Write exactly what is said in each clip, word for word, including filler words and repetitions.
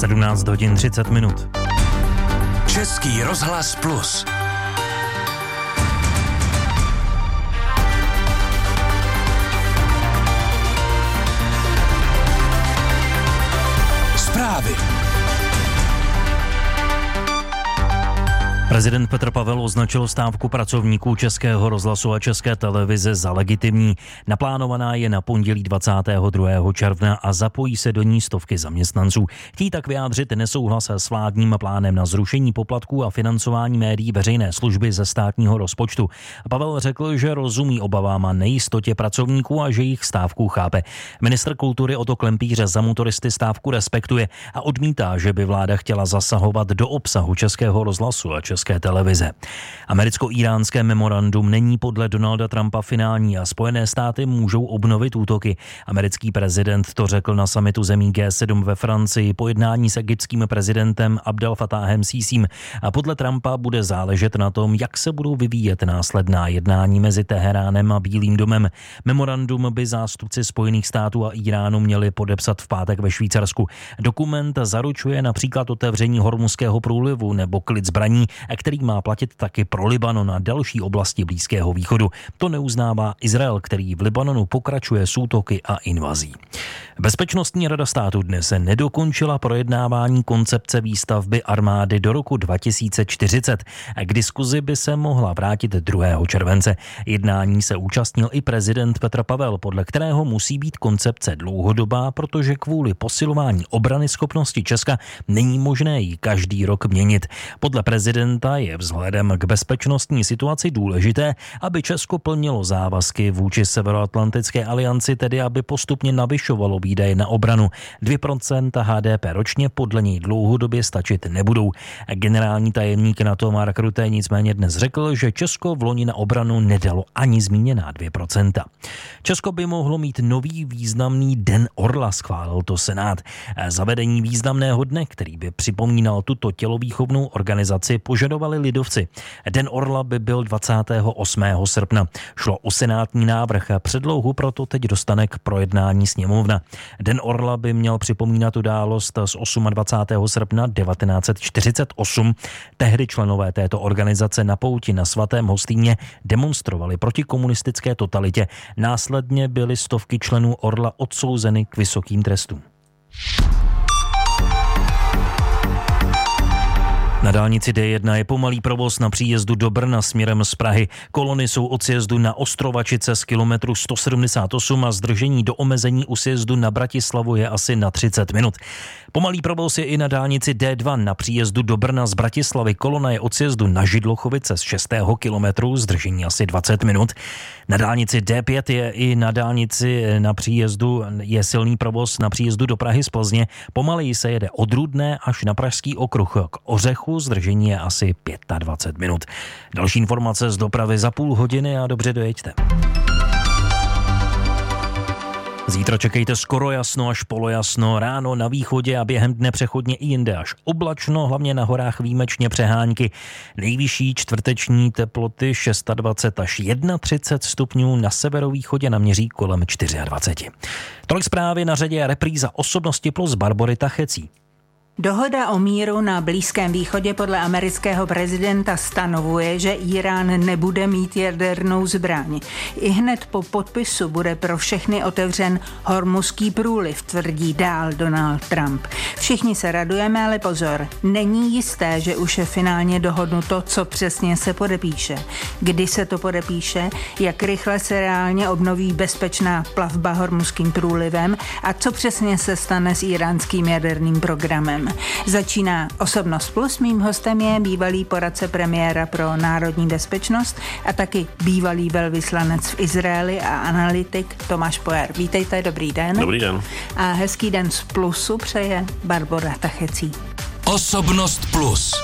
sedmnáct hodin třicet minut. Český rozhlas Plus. Zprávy. Prezident Petr Pavel označil stávku pracovníků Českého rozhlasu a České televize za legitimní. Naplánovaná je na pondělí dvacátého druhého června a zapojí se do ní stovky zaměstnanců. Chtějí tak vyjádřit nesouhlas s vládním plánem na zrušení poplatků a financování médií veřejné služby ze státního rozpočtu. Pavel řekl, že rozumí obavám a nejistotě pracovníků a že jich stávku chápe. Ministr kultury Otto Klempíř za motoristy stávku respektuje a odmítá, že by vláda chtěla zasahovat do obsahu Českého rozhlasu a České televize. Americko-íránské memorandum není podle Donalda Trumpa finální a Spojené státy můžou obnovit útoky. Americký prezident to řekl na summitu zemí G sedm ve Francii po jednání s egyptským prezidentem Abdel Fattáhem Sísím. A podle Trumpa bude záležet na tom, jak se budou vyvíjet následná jednání mezi Teheránem a Bílým domem. Memorandum by zástupci Spojených států a Íránu měli podepsat v pátek ve Švýcarsku. Dokument zaručuje například otevření Hormuzského průlivu nebo klid zbraní, který má platit taky pro Libanon a další oblasti Blízkého východu. To neuznává Izrael, který v Libanonu pokračuje s útoky a invazí. Bezpečnostní rada státu dnes nedokončila projednávání koncepce výstavby armády do roku dva tisíce čtyřicet. K diskuzi by se mohla vrátit druhého července. Jednání se účastnil i prezident Petr Pavel, podle kterého musí být koncepce dlouhodobá, protože kvůli posilování obranyschopnosti Česka není možné ji každý rok měnit. Podle prezidenta je vzhledem k bezpečnostní situaci důležité, aby Česko plnilo závazky vůči Severoatlantické alianci, tedy aby postupně navyšovalo výdaje na obranu. dvě procenta H D P ročně podle něj dlouhodobě stačit nebudou. Generální tajemník NATO Mark Rutte nicméně dnes řekl, že Česko v loni na obranu nedalo ani zmíněná dvě procenta. Česko by mohlo mít nový významný Den orla, schválil to Senát. Zavedení významného dne, který by připomínal tuto tělovýchovnou organizaci, požadovali lidovci. Den orla by byl dvacátého osmého srpna. Šlo o senátní návrh a předlohu proto teď dostane k projednání sněmovna. Den orla by měl připomínat událost z dvacátého osmého srpna devatenáct set čtyřicet osm. Tehdy členové této organizace na pouti na Svatém Hostýně demonstrovali proti komunistické totalitě. Následně byly stovky členů orla odsouzeny k vysokým trestům. Na dálnici D jedna je pomalý provoz na příjezdu do Brna směrem z Prahy. Kolony jsou od sjezdu na Ostrovačice z kilometru sto sedmdesát osm a zdržení do omezení u sjezdu na Bratislavu je asi na třicet minut. Pomalý provoz je i na dálnici D dva na příjezdu do Brna z Bratislavy. Kolona je od sjezdu na Židlochovice z šestého kilometru, zdržení asi dvacet minut. Na dálnici D pět je i na dálnici na příjezdu je silný provoz na příjezdu do Prahy z Plzně. Pomaleji se jede od Rudné až na Pražský okruh k Ořechu, zdržení je asi dvacet pět minut. Další informace z dopravy za půl hodiny a dobře dojeďte. Zítra čekejte skoro jasno až polojasno, ráno na východě a během dne přechodně i jinde až oblačno, hlavně na horách výjimečně přehánky. Nejvyšší čtvrteční teploty dvacet šest až třicet jedna stupňů, na severovýchodě naměří kolem dvacet čtyři. Tolik zprávy, na řadě repríza Osobnosti plus Barbory Tachecí. Dohoda o míru na Blízkém východě podle amerického prezidenta stanovuje, že Irán nebude mít jadernou zbraň. I hned po podpisu bude pro všechny otevřen Hormuzský průliv, tvrdí dál Donald Trump. Všichni se radujeme, ale pozor, není jisté, že už je finálně dohodnuto, co přesně se podepíše. Kdy se to podepíše, jak rychle se reálně obnoví bezpečná plavba Hormuzským průlivem a co přesně se stane s iránským jaderným programem. Začíná Osobnost plus, mým hostem je bývalý poradce premiéra pro národní bezpečnost a taky bývalý velvyslanec v Izraeli a analytik Tomáš Pojar. Vítejte, dobrý den. Dobrý den. A hezký den z Plusu přeje Barbora Tachecí. Osobnost plus.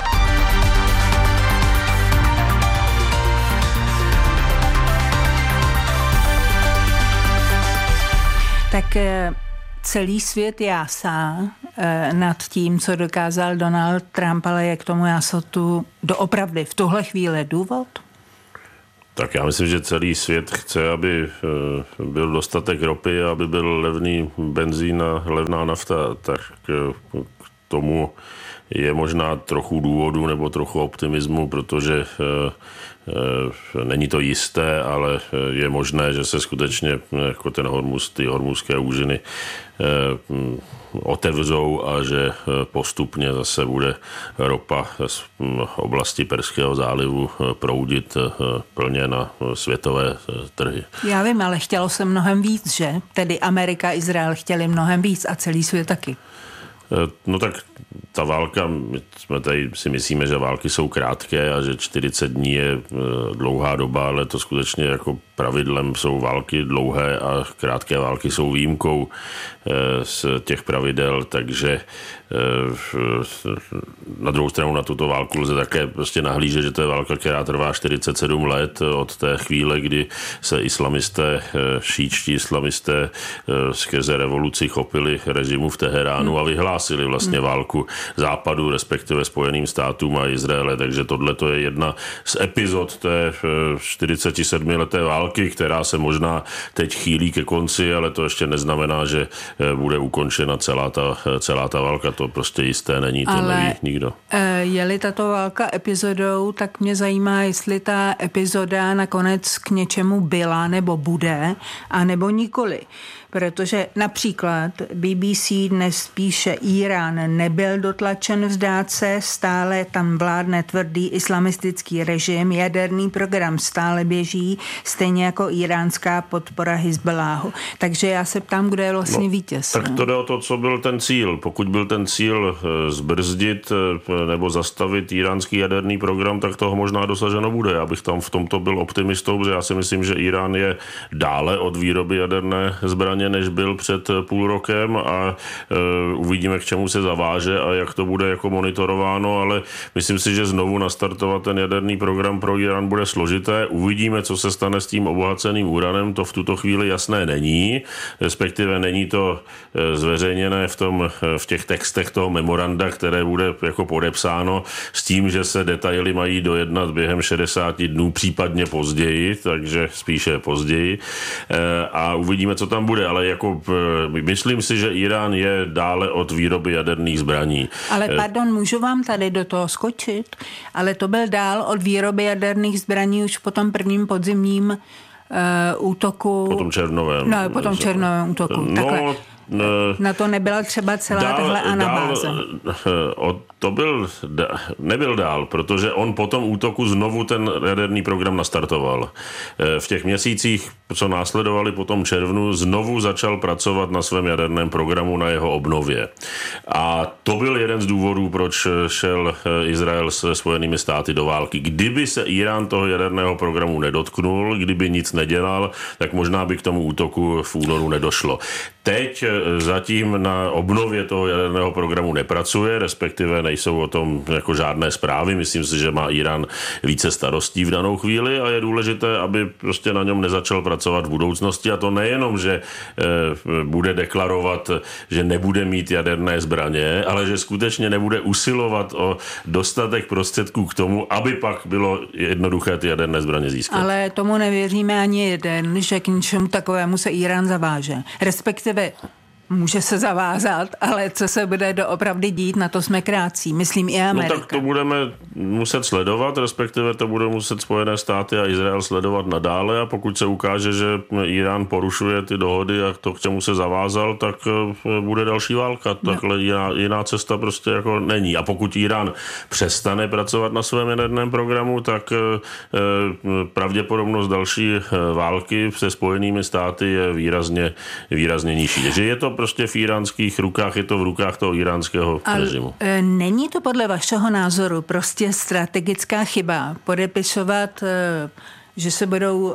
Tak celý svět jásá eh, nad tím, co dokázal Donald Trump, ale je k tomu jásotu doopravdy v tuhle chvíli důvod? Tak já myslím, že celý svět chce, aby byl dostatek ropy, aby byl levný benzín a levná nafta. Tak tomu je možná trochu důvodu nebo trochu optimismu, protože není to jisté, ale je možné, že se skutečně jako ten Hormuz, ty hormuzské úžiny otevřou a že postupně zase bude ropa z oblasti Perského zálivu proudit plně na světové trhy. Já vím, ale chtělo se mnohem víc, že? Tedy Amerika a Izrael chtěli mnohem víc a celý svět taky. No tak ta válka, my jsme tady si myslíme, že války jsou krátké a že čtyřicet dní je dlouhá doba, ale to skutečně jako pravidlem jsou války dlouhé a krátké války jsou výjimkou z těch pravidel, takže na druhou stranu na tuto válku lze také prostě nahlížet, že to je válka, která trvá čtyřicet sedm let od té chvíle, kdy se islamisté, šíčtí islamisté skrze revoluci chopili režimu v Teheránu a vyhlásili vlastně válku Západu, respektive Spojeným státům a Izraele, takže tohle to je jedna z epizod té čtyřicetisedmileté války, která se možná teď chýlí ke konci, ale to ještě neznamená, že bude ukončena celá ta, celá ta válka. To prostě jisté není, to ale neví nikdo. Je-li tato válka epizodou, tak mě zajímá, jestli ta epizoda nakonec k něčemu byla nebo bude, a nebo nikoli. Protože například B B C dnes píše, Irán nebyl dotlačen vzdát se, stále tam vládne tvrdý islamistický režim, jaderný program stále běží, stejně jako iránská podpora Hizballáhu. Takže já se ptám, kdo je vlastně no, vítěz. Tak to jde o to, co byl ten cíl. Pokud byl ten cíl zbrzdit nebo zastavit iránský jaderný program, tak toho možná dosaženo bude. Já bych tam v tomto byl optimistou, protože já si myslím, že Irán je dále od výroby jaderné zbraně, než byl před půl rokem a e, uvidíme, k čemu se zaváže a jak to bude jako monitorováno, ale myslím si, že znovu nastartovat ten jaderný program pro Irán bude složité. Uvidíme, co se stane s tím obohaceným uranem, to v tuto chvíli jasné není, respektive není to zveřejněné v, tom, v těch textech toho memoranda, které bude jako podepsáno s tím, že se detaily mají dojednat během šedesáti dnů, případně později, takže spíše později e, a uvidíme, co tam bude, ale jako myslím si, že Irán je dále od výroby jaderných zbraní. Ale pardon, můžu vám tady do toho skočit? Ale to byl dál od výroby jaderných zbraní už po tom prvním podzimním uh, útoku. Po tom červnovém. No, po tom červnovém útoku. No, takhle. Na to nebyla třeba celá dál, tahle anabáze. Dál, to byl, nebyl dál, protože on po tom útoku znovu ten jaderný program nastartoval. V těch měsících, co následovali po tom červnu, znovu začal pracovat na svém jaderném programu, na jeho obnově. A to byl jeden z důvodů, proč šel Izrael se Spojenými státy do války. Kdyby se Irán toho jaderného programu nedotknul, kdyby nic nedělal, tak možná by k tomu útoku v únoru nedošlo. Teď zatím na obnově toho jaderného programu nepracuje, respektive nejsou o tom jako žádné zprávy. Myslím si, že má Irán více starostí v danou chvíli a je důležité, aby prostě na něm nezačal pracovat v budoucnosti. A to nejenom, že e, bude deklarovat, že nebude mít jaderné zbraně, ale že skutečně nebude usilovat o dostatek prostředků k tomu, aby pak bylo jednoduché ty jaderné zbraně získat. Ale tomu nevěříme ani jeden, že k ničemu takovému se Irán zaváže. Respektive může se zavázat, ale co se bude doopravdy dít, na to jsme krátcí. Myslím i Amerika. No tak to budeme muset sledovat, respektive to bude muset Spojené státy a Izrael sledovat nadále a pokud se ukáže, že Irán porušuje ty dohody a to, k čemu se zavázal, tak bude další válka. Takhle no. jiná, jiná cesta prostě jako není. A pokud Irán přestane pracovat na svém jaderném programu, tak pravděpodobnost další války se Spojenými státy je výrazně, výrazně nižší. Takže je to prostě v iránských rukách, je to v rukách toho iránského Ale režimu. Není to podle vašeho názoru prostě strategická chyba podepisovat, že se budou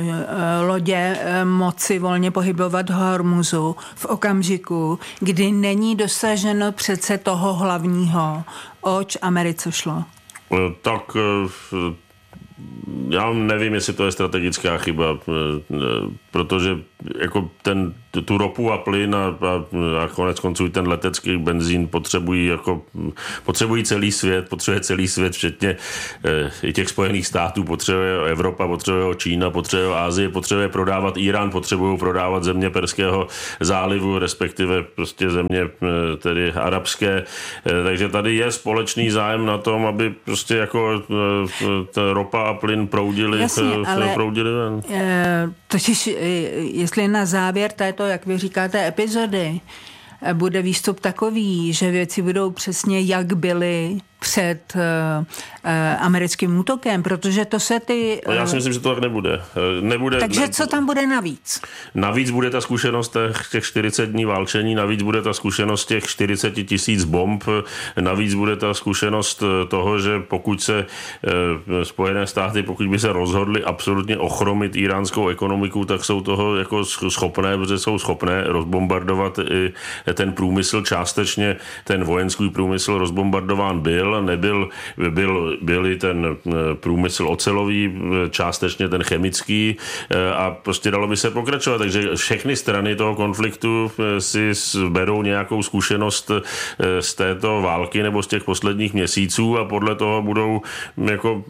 lodě moci volně pohybovat v Hormuzu v okamžiku, kdy není dosaženo přece toho hlavního, oč Americe šlo? Tak já nevím, jestli to je strategická chyba. protože jako ten, tu ropu a plyn a, a, a konec konců ten letecký benzín potřebují jako potřebují celý svět, potřebuje celý svět, včetně e, i těch Spojených států, potřebuje Evropa, potřebuje Čína, potřebuje Asie, potřebuje prodávat Irán, potřebují prodávat země Perského zálivu, respektive prostě země e, tedy arabské. E, takže tady je společný zájem na tom, aby prostě jako e, ta ropa a plyn proudili, Jasně, ale, proudili ven. E, totiž, jestli na závěr této, jak vy říkáte, epizody bude výstup takový, že věci budou přesně jak byly před uh, uh, americkým útokem, protože to se ty... Uh, Já si myslím, že to tak nebude. nebude Takže ne, co tam bude navíc? Navíc bude ta zkušenost těch čtyřicet dní válčení, navíc bude ta zkušenost těch čtyřicet tisíc bomb, navíc bude ta zkušenost toho, že pokud se uh, Spojené státy, pokud by se rozhodly absolutně ochromit iránskou ekonomiku, tak jsou toho jako schopné, protože jsou schopné rozbombardovat i ten průmysl, částečně ten vojenský průmysl rozbombardován byl, nebyl, byl, byli ten průmysl ocelový, částečně ten chemický a prostě dalo by se pokračovat. Takže všechny strany toho konfliktu si berou nějakou zkušenost z této války nebo z těch posledních měsíců a podle toho budou jako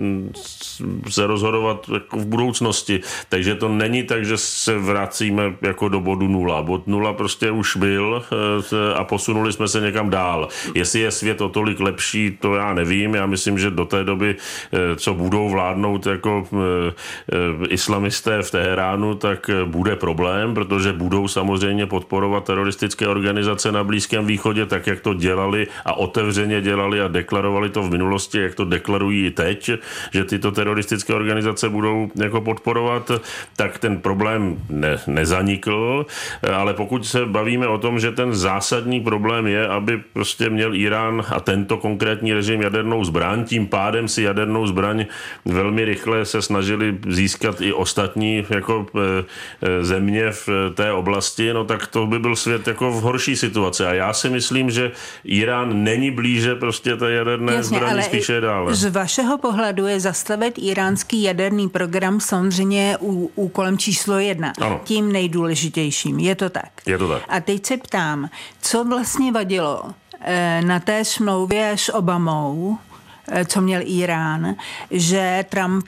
se rozhodovat jako v budoucnosti. Takže to není tak, že se vracíme jako do bodu nula. Bod nula prostě už byl a posunuli jsme se někam dál. Jestli je svět o tolik lepší, to já nevím. Já myslím, že do té doby, co budou vládnout jako islamisté v Teheránu, tak bude problém, protože budou samozřejmě podporovat teroristické organizace na Blízkém východě, tak jak to dělali a otevřeně dělali a deklarovali to v minulosti, jak to deklarují i teď, že tyto teroristické organizace budou jako podporovat, tak ten problém ne, nezanikl, ale pokud se bavíme o tom, že ten zásadní problém je, aby prostě měl Irán a tento konkrétní režim jadernou zbraň, tím pádem si jadernou zbraň velmi rychle se snažili získat i ostatní jako země v té oblasti, no tak to by byl svět jako v horší situaci. A já si myslím, že Irán není blíže prostě té jaderné Jasně, zbraně, spíše je dále. Z vašeho pohledu je zastavit iránský jaderný program samozřejmě ú, úkolem číslo jedna. Ano. Tím nejdůležitějším. Je to tak? Je to tak. A teď se ptám, co vlastně vadilo na té smlouvě s Obamou, co měl Irán, že Trump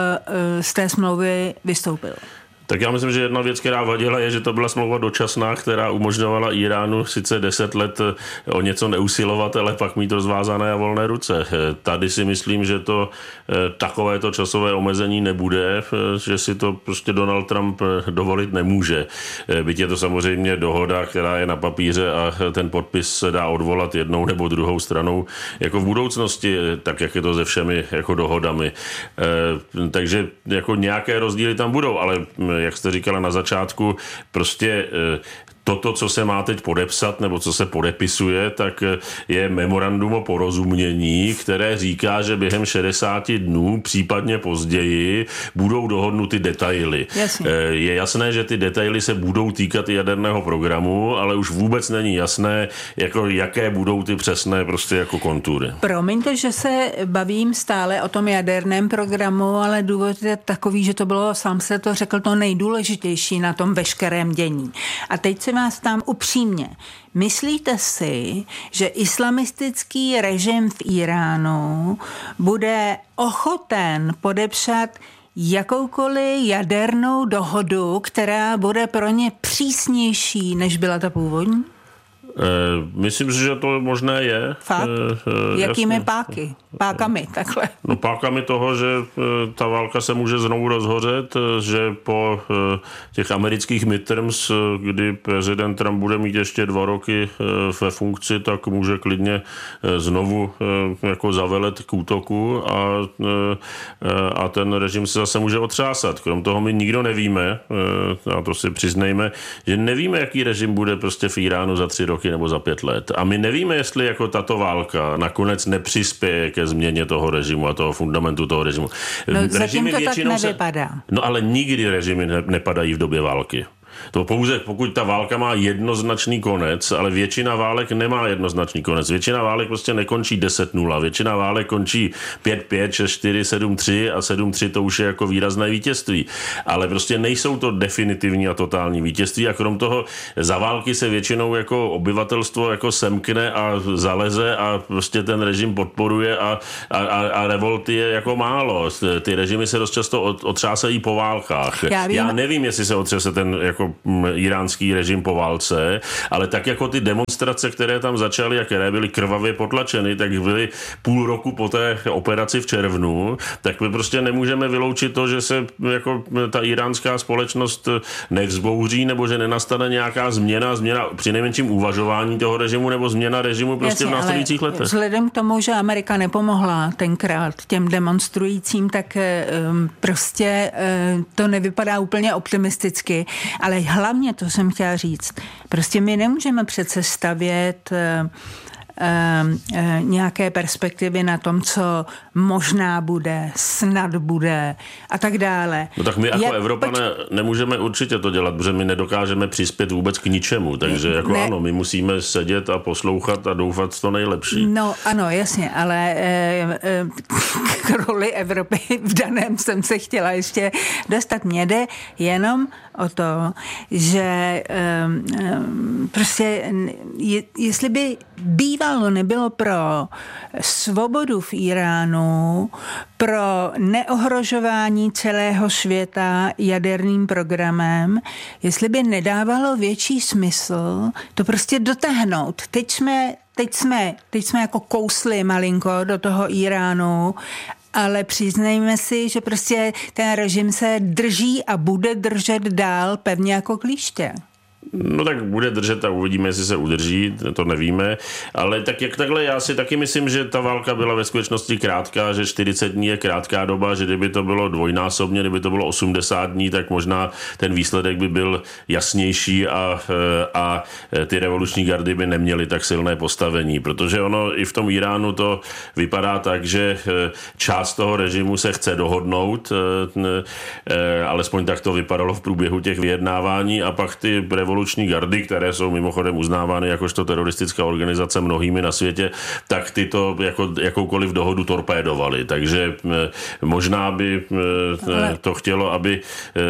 z té smlouvy vystoupil? Tak já myslím, že jedna věc, která vadila, je, že to byla smlouva dočasná, která umožňovala Iránu sice deset let o něco neusilovat, ale pak mít rozvázané a volné ruce. Tady si myslím, že to takovéto časové omezení nebude, že si to prostě Donald Trump dovolit nemůže. Byť je to samozřejmě dohoda, která je na papíře a ten podpis se dá odvolat jednou nebo druhou stranou jako v budoucnosti, tak jak je to se všemi jako dohodami. Takže jako nějaké rozdíly tam budou, ale jak jste říkala na začátku, prostě toto, co se má teď podepsat, nebo co se podepisuje, tak je memorandum o porozumění, které říká, že během šedesáti dnů, případně později, budou dohodnuty detaily. Jasně. Je jasné, že ty detaily se budou týkat i jaderného programu, ale už vůbec není jasné, jako jaké budou ty přesné prostě jako kontury. Promiňte, že se bavím stále o tom jaderném programu, ale důvod je takový, že to bylo, sám se to řekl, to nejdůležitější na tom veškerém dění. A teď se vás tam upřímně. Myslíte si, že islamistický režim v Iránu bude ochoten podepsat jakoukoliv jadernou dohodu, která bude pro ně přísnější, než byla ta původní? Myslím si, že to možné je. Fakt? Jakými jasně. páky? Pákami, takhle. No pákami toho, že ta válka se může znovu rozhořet, že po těch amerických midterms, kdy prezident Trump bude mít ještě dva roky ve funkci, tak může klidně znovu jako zavelet k útoku a, a ten režim se zase může otřásat. Krom toho my nikdo nevíme, a to si přiznejme, že nevíme, jaký režim bude prostě v Iránu za tři roky nebo za pět let. A my nevíme, jestli jako tato válka nakonec nepřispěje ke změně toho režimu a toho fundamentu toho režimu. No, zatím to tak nevypadá. Se, no ale nikdy režimy ne, nepadají v době války. To pouze, pokud ta válka má jednoznačný konec, ale většina válek nemá jednoznačný konec. Většina válek prostě nekončí deset nula. Většina válek končí pět pět, šest čtyři, sedm tři a sedm tři to už je jako výrazné vítězství. Ale prostě nejsou to definitivní a totální vítězství a krom toho za války se většinou jako obyvatelstvo jako semkne a zaleze a prostě ten režim podporuje a, a, a, a revolty je jako málo. Ty režimy se dost často otřásají po válkách. Já, Já nevím, jestli se otřese ten jako iránský režim po válce, ale tak jako ty demonstrace, které tam začaly a které byly krvavě potlačeny, tak byly půl roku po té operaci v červnu, tak my prostě nemůžeme vyloučit to, že se jako ta iránská společnost nevzbouří nebo že nenastane nějaká změna, změna při nejmenším uvažování toho režimu nebo změna režimu prostě Jasně, v následujících letech. Vzhledem k tomu, že Amerika nepomohla tenkrát těm demonstrujícím, tak um, prostě um, to nevypadá úplně optimisticky, ale hlavně, to jsem chtěla říct, prostě my nemůžeme přece stavět uh, nějaké perspektivy na tom, co možná bude, snad bude a tak dále. No tak my jako Jak, Evropané poč- nemůžeme určitě to dělat, protože my nedokážeme přispět vůbec k ničemu, takže jako ne. ano, my musíme sedět a poslouchat a doufat v to nejlepší. No ano, jasně, ale e, e, k roli Evropy v daném jsem se chtěla ještě dostat. Mně jde jenom o to, že e, e, prostě je, jestli by bývalo nebylo pro svobodu v Iránu, pro neohrožování celého světa jaderným programem, jestli by nedávalo větší smysl to prostě dotáhnout. Teď jsme, teď jsme, teď jsme jako kousli malinko do toho Iránu, ale přiznejme si, že prostě ten režim se drží a bude držet dál pevně jako klíště. No tak bude držet a uvidíme, jestli se udrží, to nevíme, ale tak jak takhle já si taky myslím, že ta válka byla ve skutečnosti krátká, že čtyřicet dní je krátká doba, že kdyby to bylo dvojnásobně, kdyby to bylo osmdesát dní, tak možná ten výsledek by byl jasnější a, a ty revoluční gardy by neměly tak silné postavení, protože ono i v tom Iránu to vypadá tak, že část toho režimu se chce dohodnout, alespoň tak to vypadalo v průběhu těch vyjednávání a pak ty revoluční gardy, které jsou mimochodem uznávány jakožto teroristická organizace mnohými na světě, tak ty to jako, jakoukoliv dohodu torpédovali. Takže možná by to chtělo, aby,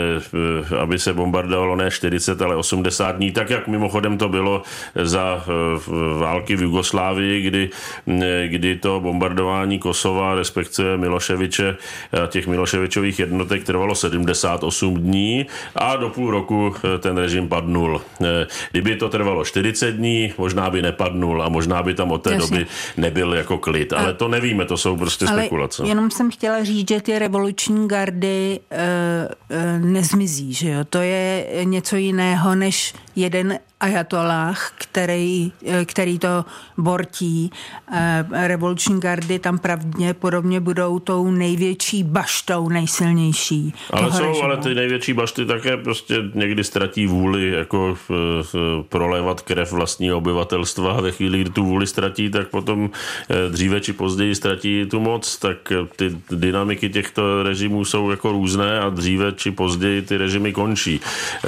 aby se bombardovalo ne čtyřicet, ale osmdesát dní, tak jak mimochodem to bylo za války v Jugoslávii, kdy, kdy to bombardování Kosova, respektive Miloševiče, těch Miloševičových jednotek trvalo sedmdesát osm dní a do půl roku ten režim padnul. Kdyby to trvalo čtyřicet dní, možná by nepadnul a možná by tam od té Jasně. doby nebyl jako klid. Ale a, to nevíme, to jsou prostě ale spekulace. Jenom jsem chtěla říct, že ty revoluční gardy e, e, nezmizí, že jo? To je něco jiného než jeden ajatollah, který, který to bortí. Revoluční gardy tam pravděpodobně budou tou největší baštou, nejsilnější. Ale jsou, režimu. Ale ty největší bašty také prostě někdy ztratí vůli jako prolévat krev vlastního obyvatelstva a ve chvíli, kdy tu vůli ztratí, tak potom dříve či později ztratí tu moc, tak ty dynamiky těchto režimů jsou jako různé a dříve či později ty režimy končí.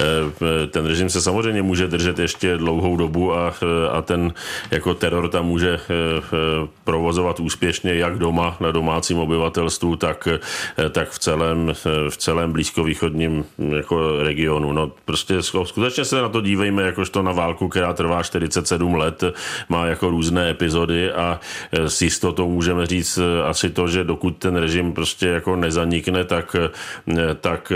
Ten režim se samozřejmě může držet ještě dlouhou dobu a, a ten jako teror tam může provozovat úspěšně jak doma na domácím obyvatelstvu, tak, tak v celém, v celém blízkovýchodním jako regionu. No prostě skutečně se na to dívejme jakožto na válku, která trvá čtyřicet sedm let, má jako různé epizody a s jistotou můžeme říct asi to, že dokud ten režim prostě jako nezanikne, tak, tak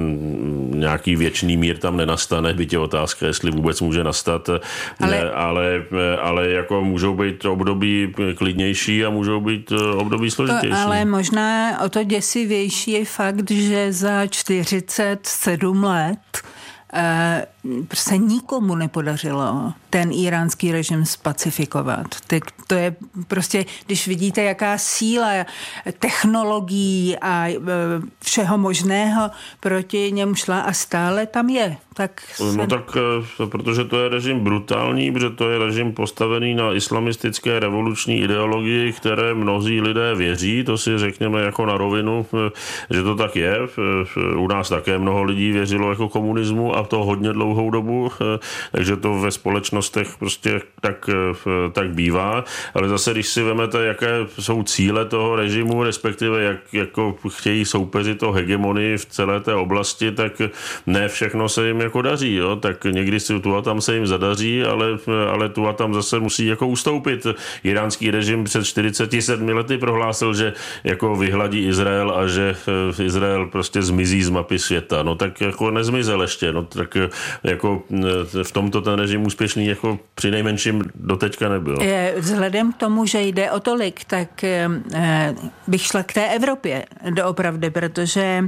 nějaký věčný mír tam nenastane, byť je otázka, jestli vůbec může nastat, ale, ale, ale jako můžou být období klidnější a můžou být období složitější. To, ale možná o to děsivější je fakt, že za čtyřicet sedm let se nikomu nepodařilo ten iránský režim spacifikovat. Tak to je prostě, když vidíte, jaká síla technologií a všeho možného proti němu šla a stále tam je. Tak se... No tak, protože to je režim brutální, protože to je režim postavený na islamistické revoluční ideologii, které mnozí lidé věří, to si řekněme jako na rovinu, že to tak je. U nás také mnoho lidí věřilo jako komunismu a to hodně dlouhou dobu, takže to ve společnostech prostě tak, tak bývá. Ale zase, když si vemete, jaké jsou cíle toho režimu, respektive jak jako chtějí soupeřit o hegemonii v celé té oblasti, tak ne všechno se jim jako daří. Jo? Tak někdy si tu a tam se jim zadaří, ale, ale tu a tam zase musí jako ustoupit. Iránský režim před čtyřiceti sedmi lety prohlásil, že jako vyhladí Izrael a že Izrael prostě zmizí z mapy světa. No tak jako nezmizel ještě. No tak jako v tomto ten režim úspěšný jako při nejmenším doteďka nebyl. Vzhledem k tomu, že jde o tolik, tak bych šla k té Evropě doopravdy, protože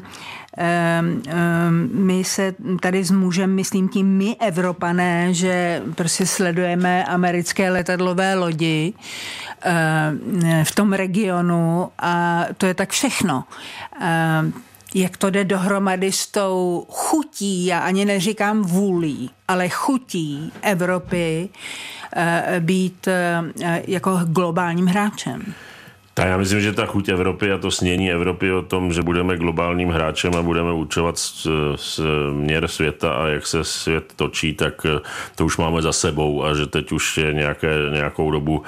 my se tady s mužem, myslím tím my Evropané, že prostě sledujeme americké letadlové lodi v tom regionu a to je tak všechno. Jak to jde dohromady s tou chutí, já ani neříkám vůlí, ale chutí Evropy být jako globálním hráčem. Tak já myslím, že ta chuť Evropy a to snění Evropy o tom, že budeme globálním hráčem a budeme určovat směr světa a jak se svět točí, tak to už máme za sebou a že teď už je nějaké, nějakou dobu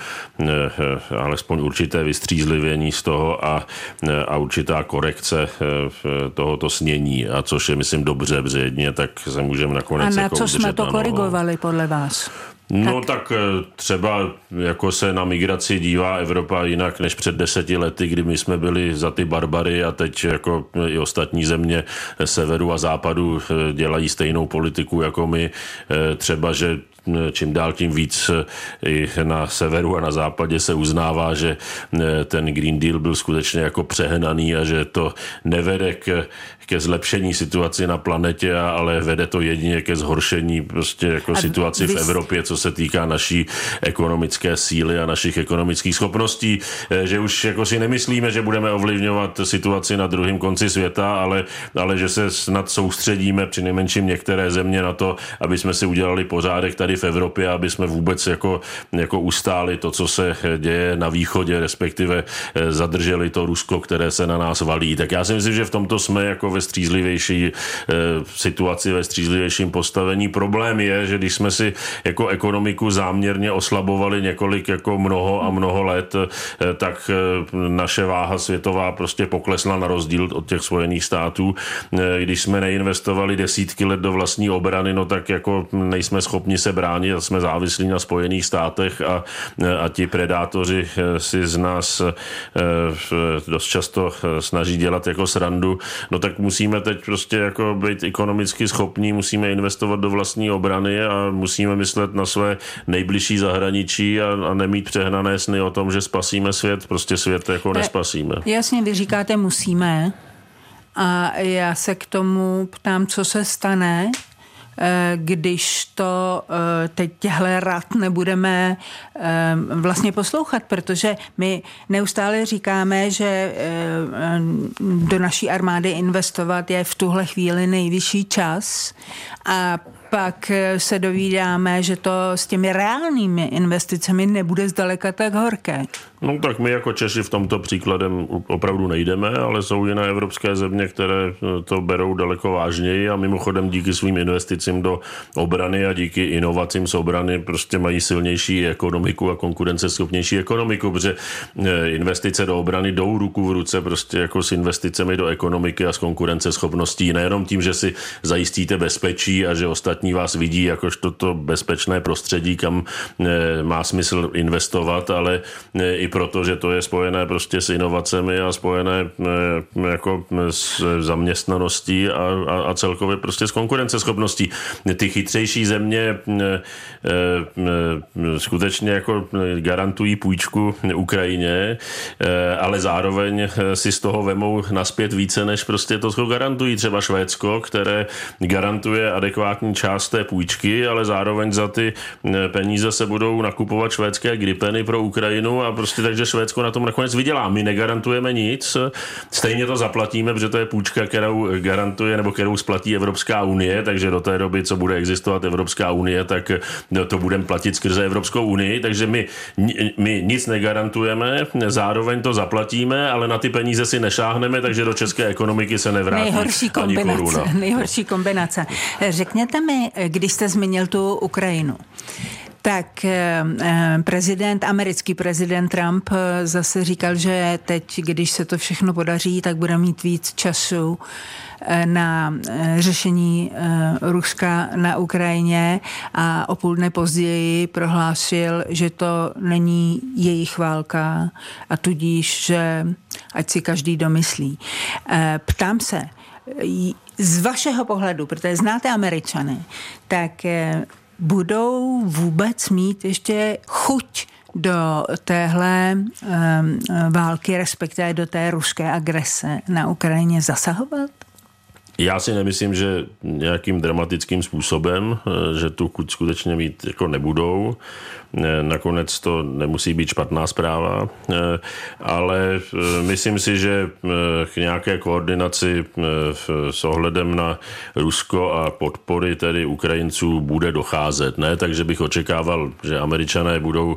alespoň určité vystřízlivění z toho a, a určitá korekce tohoto snění, a což je, myslím, dobře, protože jedině tak se můžeme nakonec... A na jako co jsme to korigovali podle vás? No tak. tak třeba jako se na migraci dívá Evropa jinak než před deseti lety, kdy my jsme byli za ty barbary a teď jako i ostatní země severu a západu dělají stejnou politiku jako my. Třeba, že čím dál tím víc i na severu a na západě se uznává, že ten Green Deal byl skutečně jako přehnaný a že to nevede k, ke zlepšení situaci na planetě, ale vede to jedině ke zhoršení prostě jako situaci v Evropě, co se týká naší ekonomické síly a našich ekonomických schopností, že už jako si nemyslíme, že budeme ovlivňovat situaci na druhém konci světa, ale, ale že se snad soustředíme při nejmenším některé země na to, aby jsme si udělali pořádek tady v Evropě, aby jsme vůbec jako, jako ustáli to, co se děje na východě, respektive zadrželi to Rusko, které se na nás valí. Tak já si myslím, že v tomto jsme jako ve střízlivější eh, situaci, ve střízlivějším postavení. Problém je, že když jsme si jako ekonomiku záměrně oslabovali několik jako mnoho a mnoho let, eh, tak eh, naše váha světová prostě poklesla na rozdíl od těch Spojených států. Eh, když jsme neinvestovali desítky let do vlastní obrany, no tak jako nejsme schopni se bránit a jsme závislí na Spojených státech a, a ti predátoři si z nás eh, dost často snaží dělat jako srandu. No tak musíme teď prostě jako být ekonomicky schopní, musíme investovat do vlastní obrany a musíme myslet na své nejbližší zahraničí a, a nemít přehnané sny o tom, že spasíme svět. Prostě svět jako nespasíme. Jasně, vy říkáte musíme a já se k tomu ptám, co se stane, když to teď těhle rad nebudeme vlastně poslouchat, protože my neustále říkáme, že do naší armády investovat je v tuhle chvíli nejvyšší čas a pak se dovídáme, že to s těmi reálnými investicemi nebude zdaleka tak horké. No tak my jako Češi v tomto příkladem opravdu nejdeme, ale jsou jiné evropské země, které to berou daleko vážněji a mimochodem díky svým investicím do obrany a díky inovacím z obrany prostě mají silnější ekonomiku a konkurenceschopnější ekonomiku, protože investice do obrany jdou ruku v ruce prostě jako s investicemi do ekonomiky a s konkurenceschopností. Nejenom tím, že si zajistíte bezpečí a že ostatní vás vidí jakožto to bezpečné prostředí, kam má smysl investovat, ale i proto, že to je spojené prostě s inovacemi a spojené jako s zaměstnaností a, a, a celkově prostě s konkurenceschopností. Ty chytřejší země skutečně jako garantují půjčku Ukrajině, ale zároveň si z toho vemou naspět více, než prostě to, co garantují třeba Švédsko, které garantuje adekvátní část část té půjčky, ale zároveň za ty peníze se budou nakupovat švédské gripeny pro Ukrajinu a prostě takže Švédsko na tom nakonec vydělá. My negarantujeme nic, stejně to zaplatíme, protože to je půjčka, kterou garantuje nebo kterou splatí Evropská unie, takže do té doby, co bude existovat Evropská unie, tak to budeme platit skrze Evropskou unii, takže my, my nic negarantujeme, zároveň to zaplatíme, ale na ty peníze si nešáhneme, takže do české ekonomiky se nevrátí nejhorší ani kombinace, koruna. Nejhorší kombinace. Řekněte mi, když jste zmínil tu Ukrajinu, tak prezident, americký prezident Trump zase říkal, že teď, když se to všechno podaří, tak bude mít víc času na řešení Ruska na Ukrajině a o půl dne později prohlásil, že to není jejich válka a tudíž, že ať si každý domyslí. Ptám se, z vašeho pohledu, protože znáte Američany, tak budou vůbec mít ještě chuť do téhle um, války, respektive do té ruské agrese na Ukrajině zasahovat? Já si nemyslím, že nějakým dramatickým způsobem, že tu chuť skutečně mít jako nebudou. Nakonec to nemusí být špatná zpráva, ale myslím si, že k nějaké koordinaci s ohledem na Rusko a podpory tedy Ukrajinců bude docházet. Ne, takže bych očekával, že Američané budou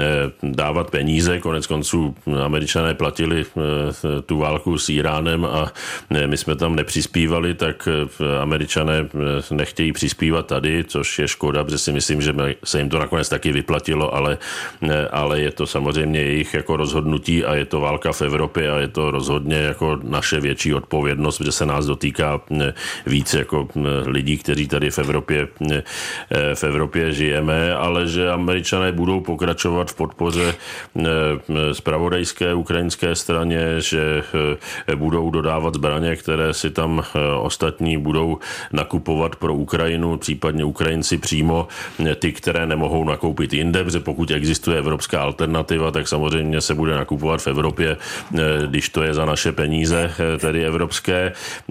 dávat peníze. Konec konců Američané platili tu válku s Iránem a my jsme tam nepřispívali, tak Američané nechtějí přispívat tady, což je škoda, protože si myslím, že se jim to nakonec taky vyplatilo. Ale, ale je to samozřejmě jejich jako rozhodnutí a je to válka v Evropě a je to rozhodně jako naše větší odpovědnost, protože se nás dotýká víc jako lidí, kteří tady v Evropě, v Evropě žijeme, ale že Američané budou pokračovat v podpoře zpravodajské ukrajinské straně, že budou dodávat zbraně, které si tam ostatní budou nakupovat pro Ukrajinu, případně Ukrajinci přímo ty, které nemohou nakoupit jinde, protože pokud existuje evropská alternativa, tak samozřejmě se bude nakupovat v Evropě, když to je za naše peníze, tedy evropské.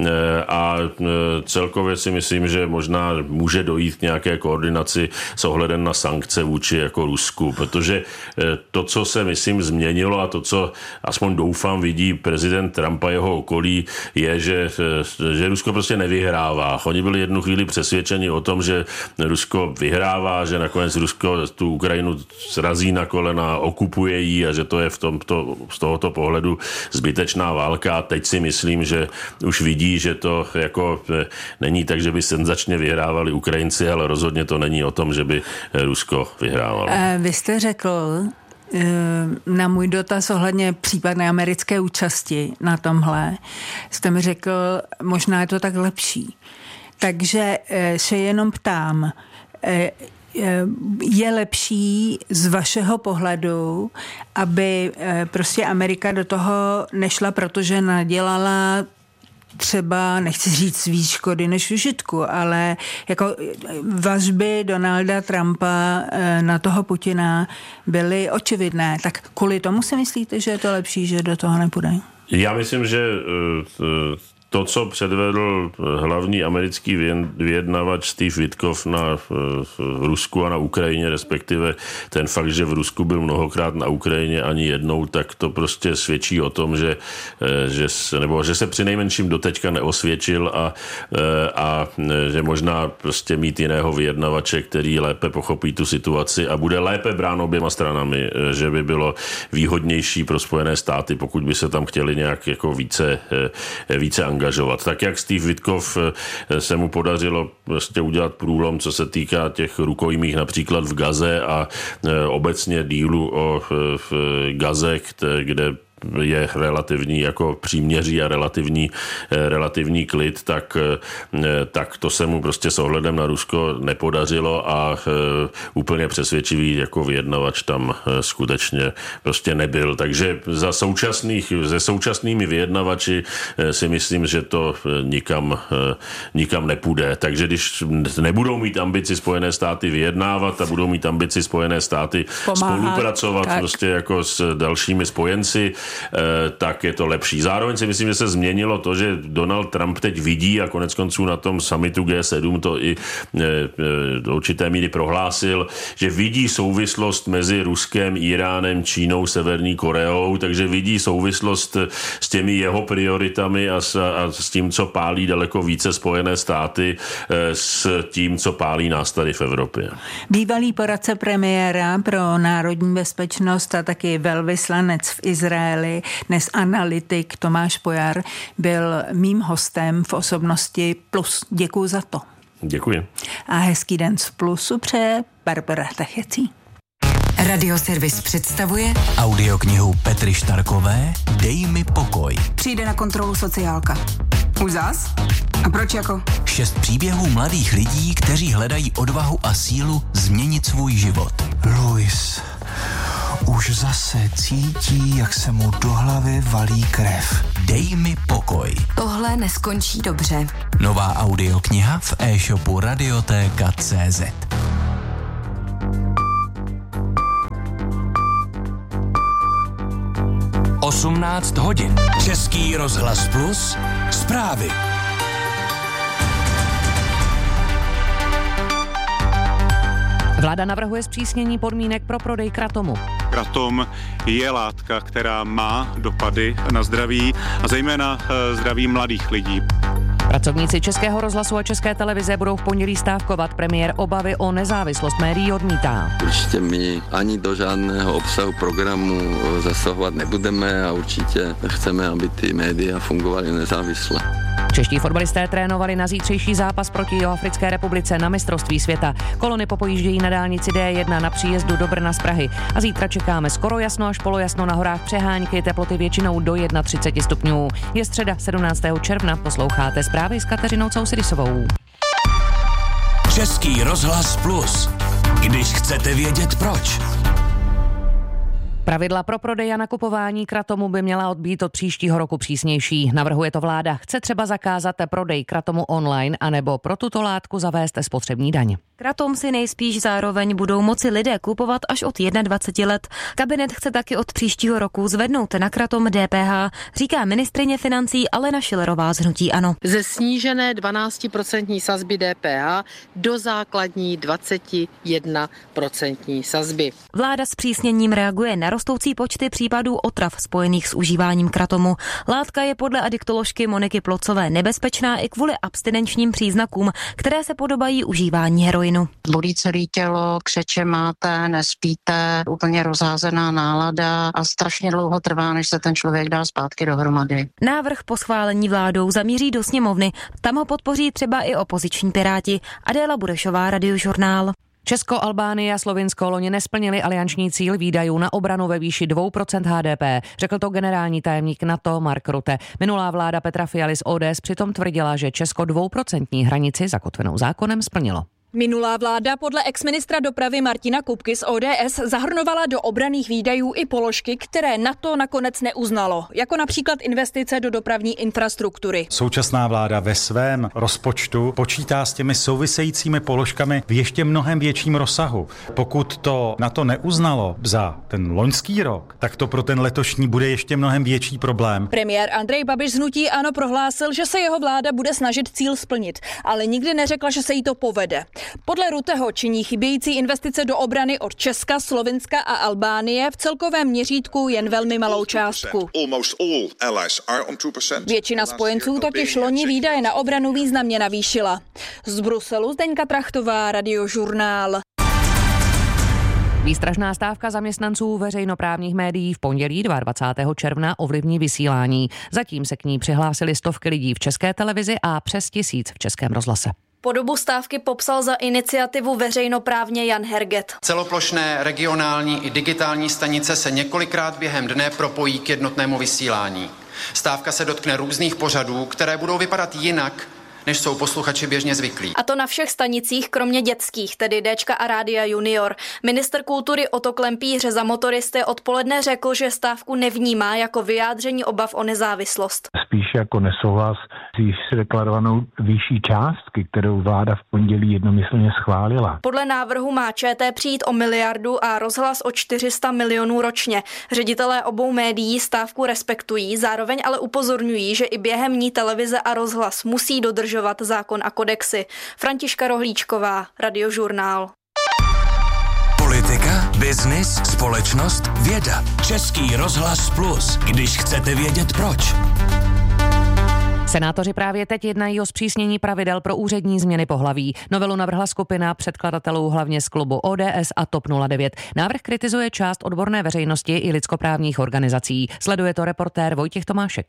A celkově si myslím, že možná může dojít k nějaké koordinaci s ohledem na sankce vůči jako Rusku, protože to, co se myslím změnilo a to, co aspoň doufám vidí prezident Trump a jeho okolí, je, že, že Rusko prostě nevyhrává. Oni byli jednu chvíli přesvědčeni o tom, že Rusko vyhrává, že nakonec Rusko tu Ukrajinu srazí na kolena, okupuje ji a že to je v tomto, z tohoto pohledu zbytečná válka. Teď si myslím, že už vidí, že to jako není tak, že by senzačně vyhrávali Ukrajinci, ale rozhodně to není o tom, že by Rusko vyhrávalo. Vy jste řekl na můj dotaz ohledně případné americké účasti na tomhle, jste mi řekl, možná je to tak lepší. Takže se jenom ptám, je lepší z vašeho pohledu, aby prostě Amerika do toho nešla, protože nadělala třeba, nechci říct víc škody než užitku, ale jako vazby Donalda Trumpa na toho Putina byly očividné. Tak kvůli tomu si myslíte, že je to lepší, že do toho nepůjde? Já myslím, že to, co předvedl hlavní americký vyjednavač Steve Witkoff na v Rusku a na Ukrajině, respektive ten fakt, že v Rusku byl mnohokrát, na Ukrajině ani jednou, tak to prostě svědčí o tom, že, že, se, nebo, že se přinejmenším doteďka neosvědčil a, a že možná prostě mít jiného vyjednavače, který lépe pochopí tu situaci a bude lépe brán oběma stranami, že by bylo výhodnější pro Spojené státy, pokud by se tam chtěli nějak jako více, více angažovat. Tak jak Steve Witkoff se mu podařilo prostě udělat průlom, co se týká těch rukojmích například v Gaze a obecně dílu o Gaze, kde je relativní jako příměří a relativní, relativní klid, tak, tak to se mu prostě s ohledem na Rusko nepodařilo a úplně přesvědčivý jako vyjednavač tam skutečně prostě nebyl. Takže za současných, se současnými vyjednavači si myslím, že to nikam, nikam nepůjde. Takže když nebudou mít ambici Spojené státy vyjednávat a budou mít ambici Spojené státy pomáhat, spolupracovat tak. prostě jako s dalšími spojenci, tak je to lepší. Zároveň si myslím, že se změnilo to, že Donald Trump teď vidí a konec konců na tom summitu G sedm to i do určité míry prohlásil, že vidí souvislost mezi Ruskem, Iránem, Čínou, Severní Koreou, takže vidí souvislost s těmi jeho prioritami a s, a s tím, co pálí daleko více Spojené státy, s tím, co pálí nás tady v Evropě. Bývalý poradce premiéra pro národní bezpečnost a taky velvyslanec v Izraeli, dnes analytik Tomáš Pojar, byl mým hostem v Osobnosti Plus. Děkuji za to. Děkuji. A hezký den z Plusu přeje Barbara Tachecí. Radioservis představuje Audioknihu Petry Štarkové Dej mi pokoj. Přijde na kontrolu sociálka. Už zas? A proč jako? Šest příběhů mladých lidí, kteří hledají odvahu a sílu změnit svůj život. Luis už zase cítí, jak se mu do hlavy valí krev. Dej mi pokoj. Tohle neskončí dobře. Nová audiokniha v e-shopu radioteka tečka cé zet. osmnáct hodin. Český rozhlas Plus. Zprávy. Vláda navrhuje zpřísnění podmínek pro prodej kratomu. Kratom je látka, která má dopady na zdraví a zejména zdraví mladých lidí. Pracovníci Českého rozhlasu a České televize budou v pondělí stávkovat. Premiér obavy o nezávislost médií odmítá. Určitě my ani do žádného obsahu programu zasahovat nebudeme a určitě chceme, aby ty média fungovaly nezávisle. Čeští fotbalisté trénovali na zítřejší zápas proti Jihoafrické republice na mistrovství světa. Kolony popojíždějí na dálnici D jedna na příjezdu do Brna z Prahy. A zítra čekáme skoro jasno až polojasno, na horách přehánky, teploty většinou do třicet jedna stupňů. Je středa sedmnáctého června, posloucháte zprávy s Kateřinou Cousidisovou. Český rozhlas Plus. Když chcete vědět proč. Pravidla pro prodej a nakupování kratomu by měla odbýt od příštího roku přísnější. Navrhuje to vláda. Chce třeba zakázat prodej kratomu online anebo pro tuto látku zavést spotřební daň. Kratom si nejspíš zároveň budou moci lidé kupovat až od dvaceti jedna let. Kabinet chce taky od příštího roku zvednout na kratom D P H, říká ministryně financí Alena Schillerová z hnutí ANO. Ze snížené dvanáctiprocentní sazby D P H do základní dvacet jedna procentní sazby. Vláda s přísněním reaguje na rostoucí počty případů otrav spojených s užíváním kratomu. Látka je podle adiktoložky Moniky Plocové nebezpečná i kvůli abstinenčním příznakům, které se podobají užívání heroinu. Bolí celé tělo, křeče máte, nespíte, úplně rozházená nálada a strašně dlouho trvá, než se ten člověk dá zpátky dohromady. Návrh po schválení vládou zamíří do sněmovny. Tam ho podpoří třeba i opoziční Piráti. Adéla Burešová, Radiožurnál. Česko, Albánie a Slovinsko loni nesplnili alianční cíl výdajů na obranu ve výši dvě procenta H D P, řekl to generální tajemník NATO Mark Rutte. Minulá vláda Petra Fialy z O D S přitom tvrdila, že Česko dvouprocentní hranici zakotvenou zákonem splnilo. Minulá vláda podle exministra dopravy Martina Kupky z O D S zahrnovala do obranných výdajů i položky, které NATO nakonec neuznalo, jako například investice do dopravní infrastruktury. Současná vláda ve svém rozpočtu počítá s těmi souvisejícími položkami v ještě mnohem větším rozsahu. Pokud to NATO neuznalo za ten loňský rok, tak to pro ten letošní bude ještě mnohem větší problém. Premiér Andrej Babiš z hnutí ANO prohlásil, že se jeho vláda bude snažit cíl splnit, ale nikdy neřekla, že se jí to povede. Podle Rutteho činí chybějící investice do obrany od Česka, Slovinska a Albánie v celkovém měřítku jen velmi malou částku. Většina spojenců totiž loni výdaje na obranu významně navýšila. Z Bruselu Zdeňka Trachtová, Radiožurnál. Výstražná stávka zaměstnanců veřejnoprávních médií v pondělí dvacátého druhého června ovlivní vysílání. Zatím se k ní přihlásili stovky lidí v České televizi a přes tisíc v Českém rozhlase. Podobu stávky popsal za iniciativu veřejnoprávně Jan Herget. Celoplošné regionální i digitální stanice se několikrát během dne propojí k jednotnému vysílání. Stávka se dotkne různých pořadů, které budou vypadat jinak než jsou posluchači běžně zvyklí. A to na všech stanicích, kromě dětských, tedy Déčka a Rádia Junior. Ministr kultury Otto Klempíř za Motoristy odpoledne řekl, že stávku nevnímá jako vyjádření obav o nezávislost. Spíš jako nesouhlas s již deklarovanou výší částky, kterou vláda v pondělí jednomyslně schválila. Podle návrhu má ČT přijít o miliardu a Rozhlas o čtyři sta milionů ročně. Ředitelé obou médií stávku respektují, zároveň ale upozorňují, že i během ní televize a Rozhlas musí dodržovat zákon a kodexy. Františka Rohlíčková, Radiožurnál. Politika, biznis, společnost, věda. Český rozhlas plus, když chcete vědět proč. Senátoři právě teď jednají o zpřísnění pravidel pro úřední změny pohlaví. Novelu navrhla skupina předkladatelů hlavně z klubu O D S a TOP nula devět. Návrh kritizuje část odborné veřejnosti i lidskoprávních organizací. Sleduje to reportér Vojtěch Tomášek.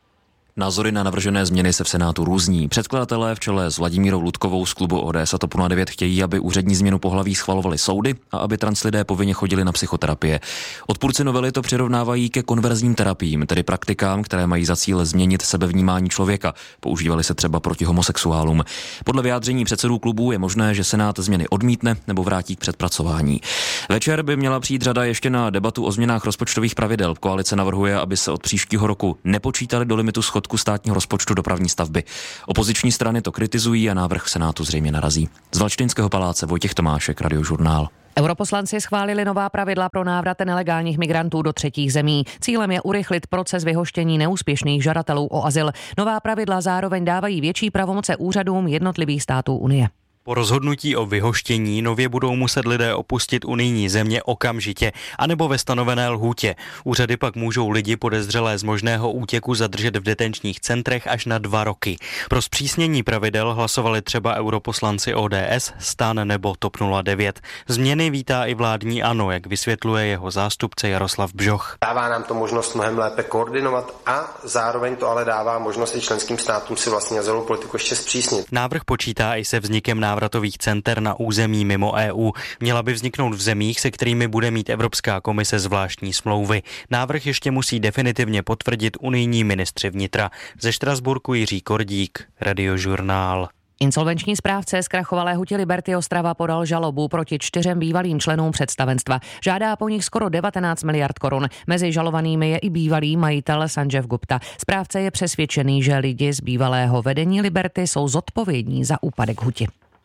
Názory na navržené změny se v Senátu různí. Předkladatelé v čele s Vladimírou Ludkovou z klubu O D S a TOP nula devět chtějí, aby úřední změnu pohlaví schvalovaly soudy a aby translidé povinně chodili na psychoterapie. Odpůrci novely to přirovnávají ke konverzním terapiím, tedy praktikám, které mají za cíl změnit sebevnímání člověka. Používaly se třeba proti homosexuálům. Podle vyjádření předsedů klubů je možné, že Senát změny odmítne nebo vrátí k přepracování. Večer by měla přijít řada ještě na debatu o změnách rozpočtových pravidel. Koalice navrhuje, aby se od příštího roku nepočítali do limitu schodku státního rozpočtu dopravní stavby. Opoziční strany to kritizují a návrh v Senátu zřejmě narazí. Z Valštejnského paláce Vojtěch Tomášek, Radiožurnál. Europoslanci schválili nová pravidla pro návrat nelegálních migrantů do třetích zemí. Cílem je urychlit proces vyhoštění neúspěšných žadatelů o azyl. Nová pravidla zároveň dávají větší pravomoce úřadům jednotlivých států Unie. Po rozhodnutí o vyhoštění nově budou muset lidé opustit unijní země okamžitě, anebo ve stanovené lhůtě. Úřady pak můžou lidi podezřelé z možného útěku zadržet v detenčních centrech až na dva roky. Pro zpřísnění pravidel hlasovali třeba europoslanci O D S, STAN nebo TOP nula devět. Změny vítá i vládní ANO, jak vysvětluje jeho zástupce Jaroslav Bžoch. Dává nám to možnost mnohem lépe koordinovat a zároveň to ale dává možnost i členským státům si vlastně azylovou politiku ještě zpřísnit. Návrh počítá i se vznikem návratových center na území mimo E U. Měla by vzniknout v zemích, se kterými bude mít Evropská komise zvláštní smlouvy. Návrh ještě musí definitivně potvrdit unijní ministři vnitra. Ze Štrasburku Jiří Kordík, Radiožurnál. Insolvenční správce zkrachovalé huti Liberty Ostrava podal žalobu proti čtyřem bývalým členům představenstva. Žádá po nich skoro devatenáct miliard korun. Mezi žalovanými je i bývalý majitel Sanjeev Gupta. Správce je přesvědčený, že lidi z bývalého vedení Liberty jsou zodpovědní za úpadek huti.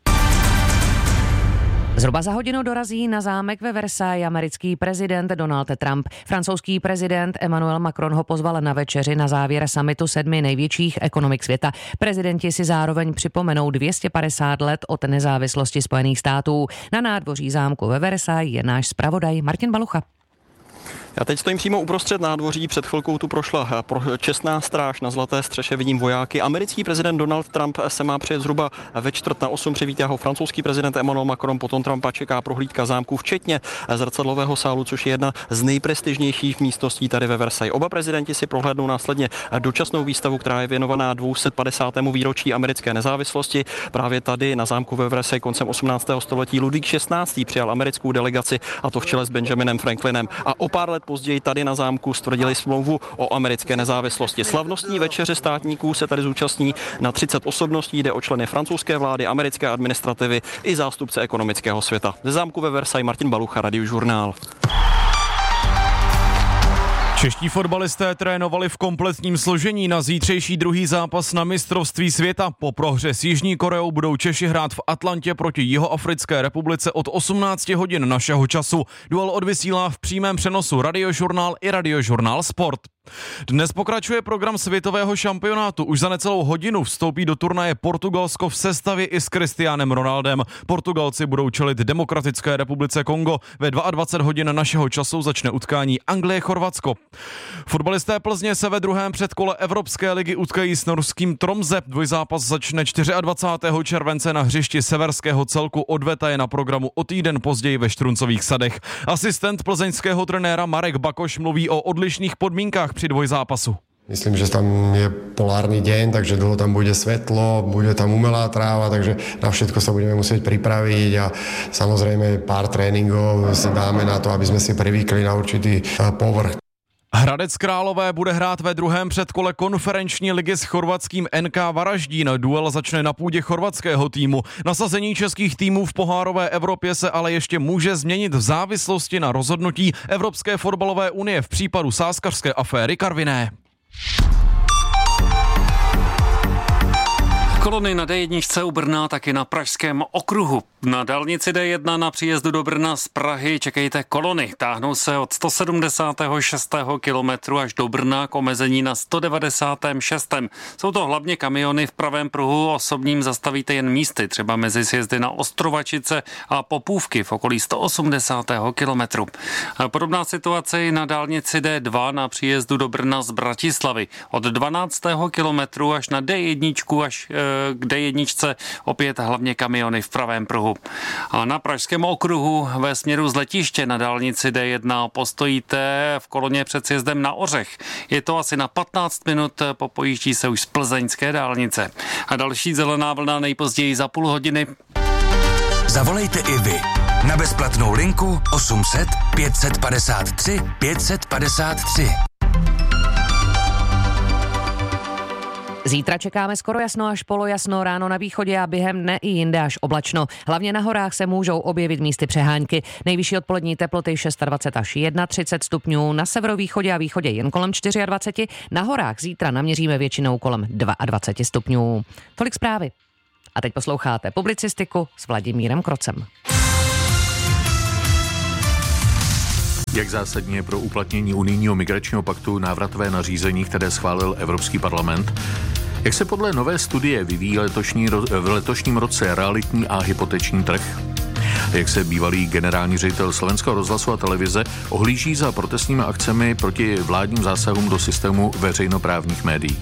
Zhruba za hodinu dorazí na zámek ve Versailles americký prezident Donald Trump. Francouzský prezident Emmanuel Macron ho pozval na večeři na závěr summitu sedmi největších ekonomik světa. Prezidenti si zároveň připomenou dvě stě padesát let od nezávislosti Spojených států. Na nádvoří zámku ve Versailles je náš zpravodaj Martin Balucha. Já teď stojím přímo uprostřed nádvoří, před chvilkou tu prošla čestná stráž, na Zlaté střeše vidím vojáky. Americký prezident Donald Trump se má přijet zhruba ve čtvrt na osm, přivítá ho francouzský prezident Emmanuel Macron, potom Trumpa čeká prohlídka zámku, včetně zrcadlového sálu, což je jedna z nejprestižnějších místností tady ve Versailles. Oba prezidenti si prohlédnou následně dočasnou výstavu, která je věnovaná dvě stě padesátému výročí americké nezávislosti. Právě tady na zámku ve Versailles koncem osmnáctého století Ludvík šestnáctý přijal americkou delegaci, a to v čele s Benjaminem Franklinem. A o pár let později tady na zámku stvrdili smlouvu o americké nezávislosti. Slavnostní večeře státníků se tady zúčastní na třicet osobností, jde o členy francouzské vlády, americké administrativy i zástupce ekonomického světa. Ze zámku ve Versailles Martin Balucha, Radiožurnál. Čeští fotbalisté trénovali v kompletním složení na zítřejší druhý zápas na mistrovství světa. Po prohře s Jižní Koreou budou Češi hrát v Atlantě proti Jihoafrické republice od osmnáct hodin našeho času. Duel odvysílá v přímém přenosu Radiožurnál i Radiožurnál Sport. Dnes pokračuje program světového šampionátu. Už za necelou hodinu vstoupí do turnaje Portugalsko v sestavě i s Cristianem Ronaldem. Portugalci budou čelit Demokratické republice Kongo. Ve dvacet dva hodin našeho času začne utkání Anglie-Chorvatsko. Fotbalisté Plzně se ve druhém předkole Evropské ligy utkají s norským Tromze. Dvojzápas začne dvacátého čtvrtého července na hřišti severského celku. Odveta je na programu o týden později ve Štruncových sadech. Asistent plzeňského trenéra Marek Bakoš mluví o odlišných podmínkách při dvojzápasu. Myslím, že tam je polárny deň, takže dlho tam bude svetlo, bude tam umelá tráva, takže na všetko sa budeme musieť pripraviť a samozrejme pár tréningov si dáme na to, aby sme si privykli na určitý povrch. Hradec Králové bude hrát ve druhém předkole konferenční ligy s chorvatským N K Varaždín. Duel začne na půdě chorvatského týmu. Nasazení českých týmů v pohárové Evropě se ale ještě může změnit v závislosti na rozhodnutí Evropské fotbalové unie v případu sázkařské aféry Karviné. Kolony na D jedna u Brna, taky na pražském okruhu. Na dálnici D jedna na příjezdu do Brna z Prahy čekejte kolony. Táhnou se od sto sedmdesátého šestého kilometru až do Brna k omezení na sto devadesátém šestém Jsou to hlavně kamiony v pravém pruhu, osobním zastavíte jen místy, třeba mezi sjezdy na Ostrovačice a Popůvky v okolí sto osmdesátého kilometru. Podobná situace i na dálnici D dva na příjezdu do Brna z Bratislavy. Od dvanáctého kilometru až na D jedna až k D jedna opět hlavně kamiony v pravém pruhu. A na pražském okruhu ve směru z letiště na dálnici D jedna postojíte v koloně před sjezdem na Ořech. Je to asi na patnáct minut, popojíždí se už z plzeňské dálnice. A další zelená vlna nejpozději za půl hodiny. Zavolejte i vy na bezplatnou linku osm set pět padesát tři pět padesát tři. Zítra čekáme skoro jasno až polojasno, ráno na východě a během dne i jinde až oblačno. Hlavně na horách se můžou objevit místy přehánky. Nejvyšší odpolední teploty dvacet šest až třicet jedna stupňů, na severovýchodě a východě jen kolem dvacet čtyři, na horách zítra naměříme většinou kolem dvacet dva stupňů. Tolik zprávy. A teď posloucháte publicistiku s Vladimírem Krocem. Jak zásadní je pro uplatnění unijního migračního paktu návratové nařízení, které schválil Evropský parlament? Jak se podle nové studie vyvíjí letošní, v letošním roce realitní a hypoteční trh? Jak se bývalý generální ředitel Slovenského rozhlasu a televize ohlíží za protestními akcemi proti vládním zásahům do systému veřejnoprávních médií?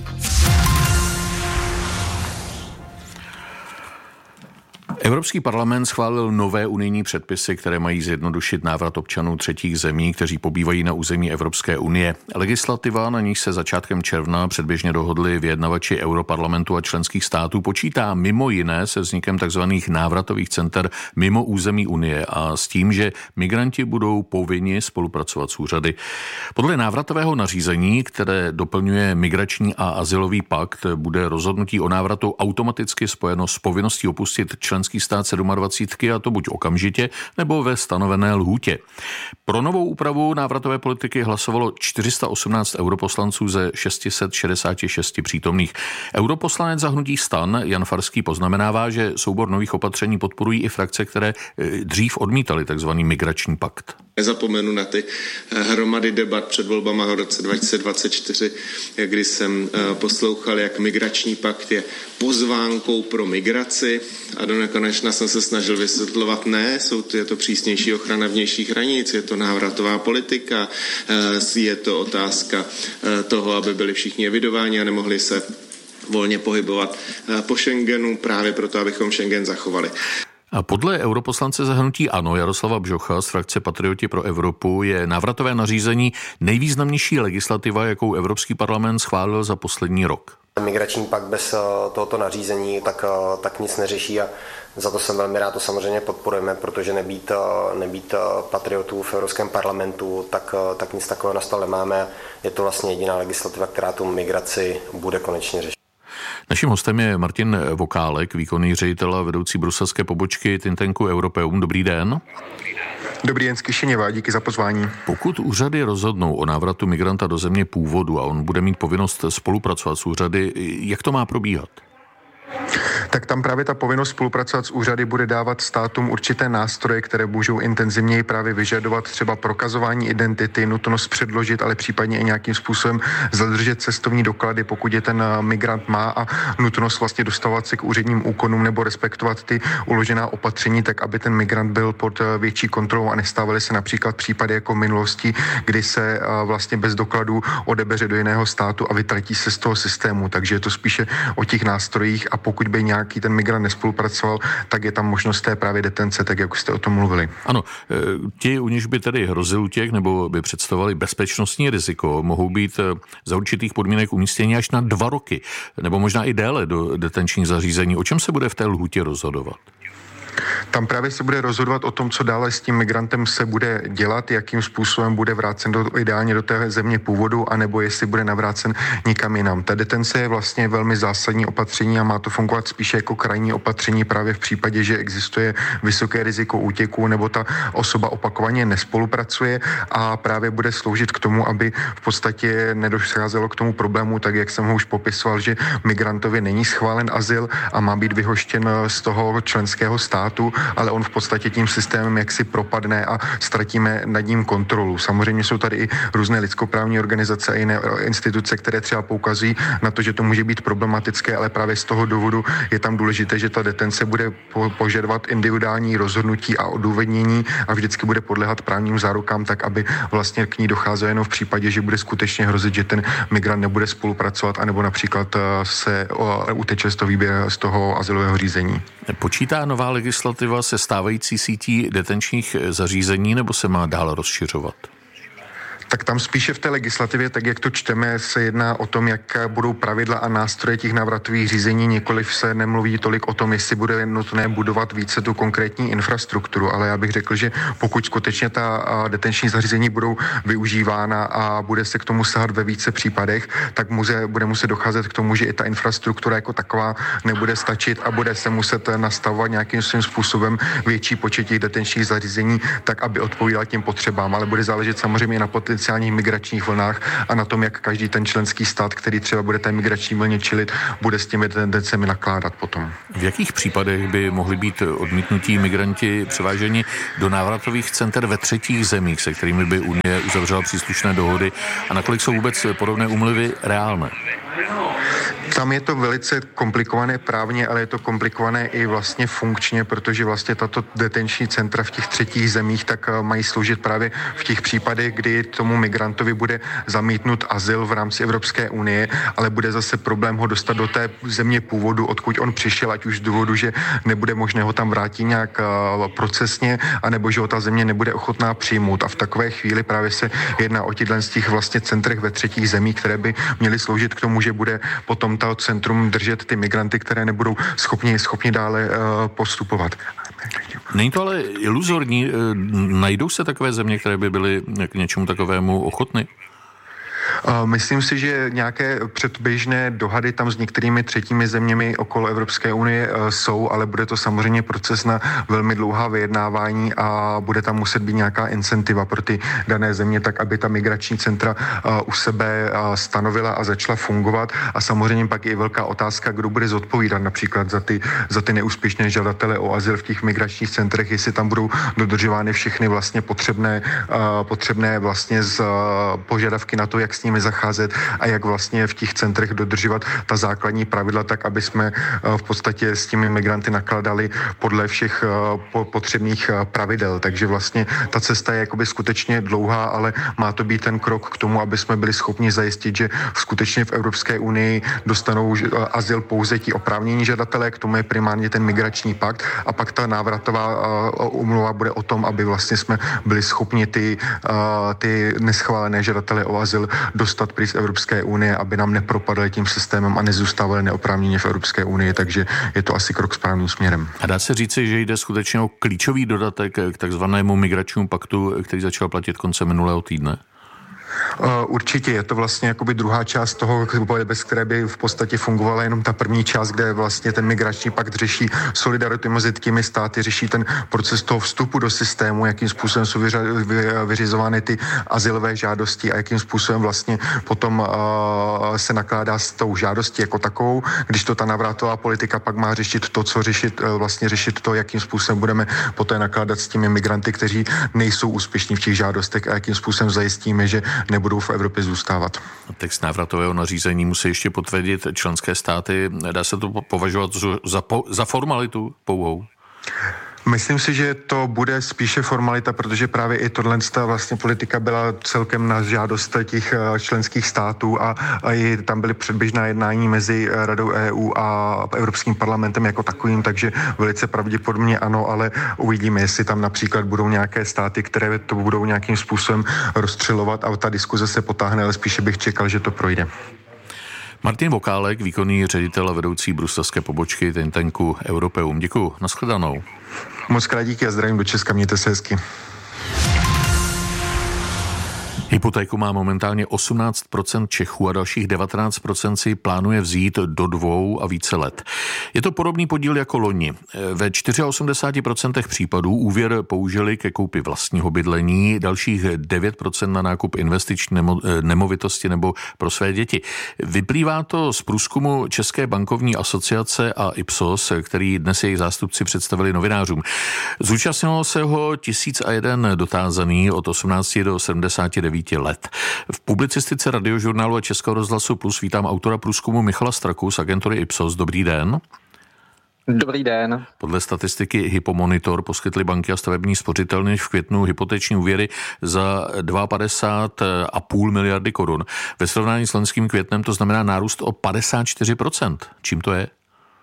Evropský parlament schválil nové unijní předpisy, které mají zjednodušit návrat občanů třetích zemí, kteří pobývají na území Evropské unie. Legislativa, na níž se začátkem června předběžně dohodli vyjednavači Europarlamentu a členských států, počítá mimo jiné se vznikem tzv. Návratových center mimo území unie a s tím, že migranti budou povinni spolupracovat s úřady. Podle návratového nařízení, které doplňuje migrační a azylový pakt, bude rozhodnutí o návratu automaticky spojeno s povinností opustit členský stát dvacet sedm a to buď okamžitě, nebo ve stanovené lhůtě. Pro novou úpravu návratové politiky hlasovalo čtyři sta osmnáct europoslanců ze šest set šedesát šest přítomných. Europoslanec za hnutí STAN Jan Farský poznamenává, že soubor nových opatření podporují i frakce, které dřív odmítaly takzvaný migrační pakt. Nezapomenu na ty hromady debat před volbama v roce dva tisíce dvacet čtyři, kdy jsem poslouchal, jak migrační pakt je pozvánkou pro migraci a do nekonečna jsem se snažil vysvětlovat, ne, jsou to, je to přísnější ochrana vnějších hranic, je to návratová politika, je to otázka toho, aby byli všichni evidováni a nemohli se volně pohybovat po Schengenu, právě proto, abychom Schengen zachovali. A podle europoslance za hnutí ANO Jaroslava Bžocha z frakce Patrioti pro Evropu je návratové nařízení nejvýznamnější legislativa, jakou Evropský parlament schválil za poslední rok. Migrační pakt bez tohoto nařízení tak, tak nic neřeší a za to jsem velmi rád, to samozřejmě podporujeme, protože nebýt, nebýt patriotů v Evropském parlamentu, tak, tak nic takového na stole nemáme. Je to vlastně jediná legislativa, která tu migraci bude konečně řešit. Naším hostem je Martin Vokálek, výkonný ředitel a vedoucí bruselské pobočky think tanku Europeum. Dobrý den. Dobrý den z Kišiněva, díky za pozvání. Pokud úřady rozhodnou o návratu migranta do země původu a on bude mít povinnost spolupracovat s úřady, jak to má probíhat? Tak tam právě ta povinnost spolupracovat s úřady bude dávat státům určité nástroje, které můžou intenzivněji právě vyžadovat třeba prokazování identity, nutnost předložit, ale případně i nějakým způsobem zadržet cestovní doklady, pokud je ten migrant má, a nutnost vlastně dostávat se k úředním úkonům nebo respektovat ty uložená opatření, tak aby ten migrant byl pod větší kontrolou a nestávaly se například případy jako minulosti, kdy se vlastně bez dokladů odebeře do jiného státu a vytratí se z toho systému. Takže je to spíše o těch nástrojích a pokud by nějaký ten migrant nespolupracoval, tak je tam možnost té právě detence, tak jak jste o tom mluvili. Ano, ti, u nichž by tedy hrozil útěk nebo by představovali bezpečnostní riziko, mohou být za určitých podmínek umístěni až na dva roky, nebo možná i déle do detenčních zařízení. O čem se bude v té lhůtě rozhodovat? Tam právě se bude rozhodovat o tom, co dále s tím migrantem se bude dělat, jakým způsobem bude vrácen do, ideálně do té země původu, anebo jestli bude navrácen nikam jinam. Ta detence je vlastně velmi zásadní opatření a má to fungovat spíše jako krajní opatření právě v případě, že existuje vysoké riziko útěku nebo ta osoba opakovaně nespolupracuje a právě bude sloužit k tomu, aby v podstatě nedocházelo k tomu problému, tak jak jsem ho už popisoval, že migrantovi není schválen azyl a má být vyhoštěn z toho členského státu, ale on v podstatě tím systémem jaksi propadne a ztratíme nad ním kontrolu. Samozřejmě jsou tady i různé lidskoprávní organizace a jiné instituce, které třeba poukazují na to, že to může být problematické, ale právě z toho důvodu je tam důležité, že ta detence bude po- požadovat individuální rozhodnutí a odůvodnění a vždycky bude podléhat právním zárukám tak, aby vlastně k ní docházelo jenom v případě, že bude skutečně hrozit, že ten migrant nebude spolupracovat anebo například se uteče z toho výběru, z toho azylového řízení. Počítá nová legislativa se stávající sítí detenčních zařízení nebo se má dál rozšiřovat? Tak tam spíše v té legislativě, tak jak to čteme, se jedná o tom, jak budou pravidla a nástroje těch návratových řízení, nikoliv se nemluví tolik o tom, jestli bude nutné budovat více tu konkrétní infrastrukturu, ale já bych řekl, že pokud skutečně ta detenční zařízení budou využívána a bude se k tomu sahat ve více případech, tak muze, bude muset docházet k tomu, že i ta infrastruktura jako taková nebude stačit a bude se muset nastavovat nějakým svým způsobem větší počet těch detenčních zařízení, tak aby odpovídala těm potřebám, ale bude záležet samozřejmě na potenciálních migračních vlnách a na tom, jak každý ten členský stát, který třeba bude té migrační vlně čelit, bude s těmi tendencemi nakládat potom. V jakých případech by mohli být odmítnutí migranti převáženi do návratových center ve třetích zemích, se kterými by Unie uzavřela příslušné dohody a nakolik jsou vůbec podobné úmluvy reálné? Tam je to velice komplikované právně, ale je to komplikované i vlastně funkčně, protože vlastně tato detenční centra v těch třetích zemích tak mají sloužit právě v těch případech, kdy tomu migrantovi bude zamítnut azyl v rámci Evropské unie, ale bude zase problém ho dostat do té země původu, odkud on přišel, ať už z důvodu, že nebude možné ho tam vrátit nějak procesně, anebo že ho ta země nebude ochotná přijmout. A v takové chvíli právě se jedná o těchto z těch vlastně centrech ve třetích zemích, které by měly sloužit k tomu, že bude potom to centrum držet ty migranty, které nebudou schopni, schopni dále uh, postupovat. Není to ale iluzorní? Najdou se takové země, které by byly k něčemu takovému ochotny? Myslím si, že nějaké předběžné dohady tam s některými třetími zeměmi okolo Evropské unie jsou, ale bude to samozřejmě proces na velmi dlouhá vyjednávání a bude tam muset být nějaká incentiva pro ty dané země, tak aby ta migrační centra u sebe stanovila a začala fungovat. A samozřejmě pak je velká otázka, kdo bude zodpovídat například za ty, za ty neúspěšné žadatele o azyl v těch migračních centrech, jestli tam budou dodržovány všechny vlastně potřebné, potřebné vlastně z požadavky na to, jak s nimi zacházet a jak vlastně v těch centrech dodržovat ta základní pravidla, tak aby jsme v podstatě s těmi migranty nakladali podle všech potřebných pravidel. Takže vlastně ta cesta je jakoby skutečně dlouhá, ale má to být ten krok k tomu, aby jsme byli schopni zajistit, že skutečně v Evropské unii dostanou azyl pouze ti oprávnění žadatelé, k tomu je primárně ten migrační pakt a pak ta návratová úmluva bude o tom, aby vlastně jsme byli schopni ty, ty neschválené žadatele o azyl dostat pryč z Evropské unie, aby nám nepropadali tím systémem a nezůstávali neoprávněně v Evropské unii, takže je to asi krok správným směrem. A dá se říci, že jde skutečně o klíčový dodatek k takzvanému migračnímu paktu, který začal platit koncem minulého týdne? Určitě je to vlastně jakoby druhá část toho, bez které by v podstatě fungovala jenom ta první část, kde vlastně ten migrační pakt řeší solidaritu mezi těmi státy, řeší ten proces toho vstupu do systému, jakým způsobem jsou vyřizovány ty azylové žádosti a jakým způsobem vlastně potom uh, se nakládá s tou žádostí jako takovou, když to ta návratová politika pak má řešit to, co řešit, uh, vlastně řešit to, jakým způsobem budeme poté nakládat s těmi migranty, kteří nejsou úspěšní v těch žádostech a jakým způsobem zajistíme, že nebudou v Evropě zůstávat. Text návratového nařízení musí ještě potvrdit členské státy. Dá se to považovat za, po, za formalitu pouhou? Myslím si, že to bude spíše formalita, protože právě i tohle vlastně politika byla celkem na žádost těch členských států a, a i tam byly předběžná jednání mezi Radou E U a Evropským parlamentem jako takovým, takže velice pravděpodobně ano, ale uvidíme, jestli tam například budou nějaké státy, které to budou nějakým způsobem rozstřelovat a ta diskuze se potáhne, ale spíše bych čekal, že to projde. Martin Vokálek, výkonný ředitel a vedoucí bruselské pobočky think tanku Europeum. Děkuju, nashledanou. Moc krát díky a zdravím do Česka, mějte se hezky. Hypotéku má momentálně osmnáct procent Čechů a dalších devatenáct procent si plánuje vzít do dvou a více let. Je to podobný podíl jako loni. Ve osmdesáti čtyřech procentech případů úvěr použili ke koupi vlastního bydlení, dalších devět procent na nákup investiční nemo, nemovitosti nebo pro své děti. Vyplývá to z průzkumu České bankovní asociace a Ipsos, který dnes jejich zástupci představili novinářům. Zúčastnilo se ho tisíc a jeden dotázaný od osmnácti do sedmdesáti devíti let. V publicistice Radiožurnálu a Českého rozhlasu Plus vítám autora průzkumu Michala Straku z agentury Ipsos. Dobrý den. Dobrý den. Podle statistiky Hypomonitor poskytly banky a stavební spořitelny v květnu hypoteční úvěry za padesát dva a půl miliardy korun. Ve srovnání s loňským květnem to znamená nárůst o padesát čtyři procent. Čím to je?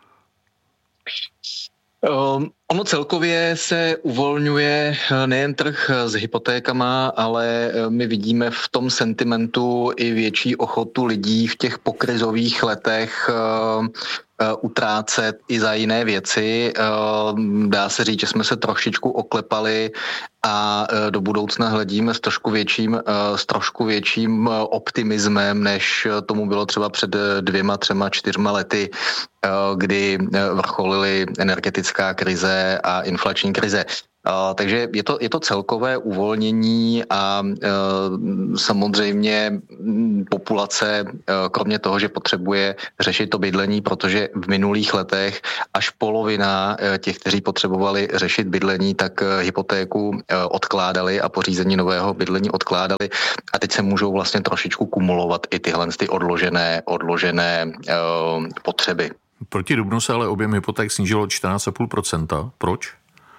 Um, ono celkově se uvolňuje nejen trh s hypotékama, ale my vidíme v tom sentimentu i větší ochotu lidí v těch pokrizových letech uh, utrácet i za jiné věci. Dá se říct, že jsme se trošičku oklepali a do budoucna hledíme s trošku větším, s trošku větším optimismem, než tomu bylo třeba před dvěma, třema, čtyřma lety, kdy vrcholily energetická krize a inflační krize. Uh, takže je to, je to celkové uvolnění a uh, samozřejmě populace, uh, kromě toho, že potřebuje řešit to bydlení, protože v minulých letech až polovina uh, těch, kteří potřebovali řešit bydlení, tak uh, hypotéku uh, odkládali a pořízení nového bydlení odkládali a teď se můžou vlastně trošičku kumulovat i tyhle ty odložené, odložené uh, potřeby. Proti dubnu se ale objem hypoték snížilo čtrnáct celá pět procenta. Proč?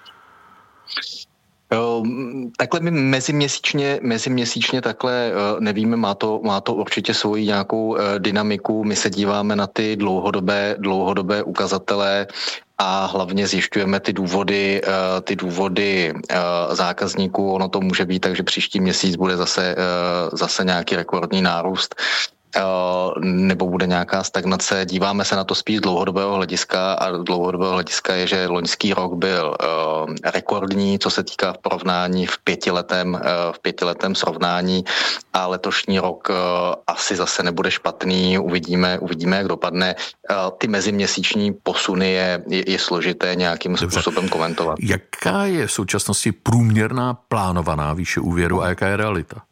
Takhle my meziměsíčně, meziměsíčně takhle nevíme, má to, má to určitě svoji nějakou dynamiku. My se díváme na ty dlouhodobé, dlouhodobé ukazatele a hlavně zjišťujeme ty důvody, ty důvody zákazníků. Ono to může být tak, že příští měsíc bude zase, zase nějaký rekordní nárůst, nebo bude nějaká stagnace. Díváme se na to spíš z dlouhodobého hlediska a dlouhodobého hlediska je, že loňský rok byl uh, rekordní, co se týká v porovnání v pětiletém, uh, v pětiletém srovnání a letošní rok uh, asi zase nebude špatný. Uvidíme, uvidíme, jak dopadne. Uh, ty meziměsíční posuny je, je, je složité nějakým Dobře. způsobem komentovat. Jaká je v současnosti průměrná plánovaná výše úvěru a jaká je realita?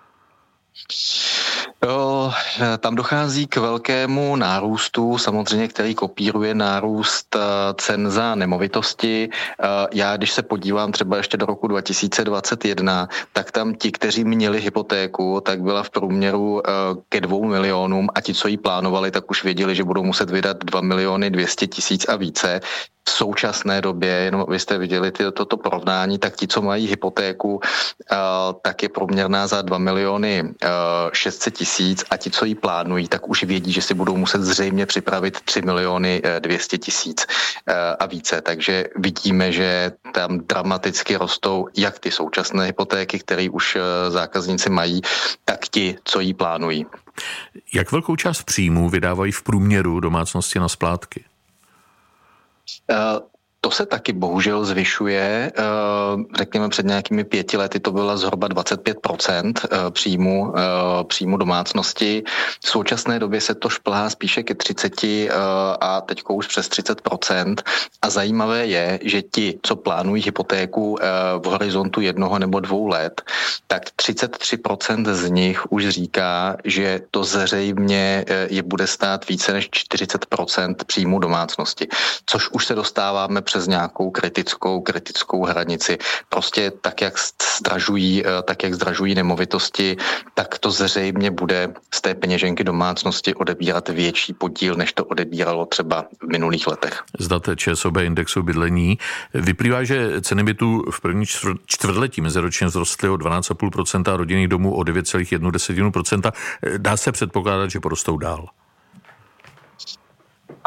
Jo, tam dochází k velkému nárůstu, samozřejmě, který kopíruje nárůst cen za nemovitosti. Já, když se podívám třeba ještě do roku dva tisíce dvacet jedna, tak tam ti, kteří měli hypotéku, tak byla v průměru ke dvou milionům a ti, co ji plánovali, tak už věděli, že budou muset vydat dva miliony dvě stě tisíc a více. V současné době, jenom abyste viděli ty, toto porovnání, tak ti, co mají hypotéku, uh, tak je průměrná za dva miliony šest set tisíc a ti, co ji plánují, tak už vědí, že si budou muset zřejmě připravit tři miliony dvě stě tisíc uh, a více. Takže vidíme, že tam dramaticky rostou jak ty současné hypotéky, které už uh, zákazníci mají, tak ti, co ji plánují. Jak velkou část příjmů vydávají v průměru domácnosti na splátky? Uh, to se taky bohužel zvyšuje. Uh, řekněme před nějakými pěti lety to bylo zhruba dvacet pět procent uh, příjmu, uh, příjmu domácnosti. V současné době se to šplhá spíše ke třiceti uh, a teďko už přes třicet procent. A zajímavé je, že ti, co plánují hypotéku uh, v horizontu jednoho nebo dvou let, tak třicet tři procent z nich už říká, že to zřejmě uh, je bude stát více než čtyřicet procent příjmu domácnosti, což už se dostáváme přes nějakou kritickou, kritickou hranici. Prostě tak, jak zdražují, tak, jak zdražují nemovitosti, tak to zřejmě bude z té peněženky domácnosti odebírat větší podíl, než to odebíralo třeba v minulých letech. Z dat ČSOB indexu bydlení vyplývá, že ceny bytů v první čtvrtletí meziročně vzrostly o dvanáct celá pět procenta a rodinných domů o devět celá jedna procenta. Dá se předpokládat, že porostou dál?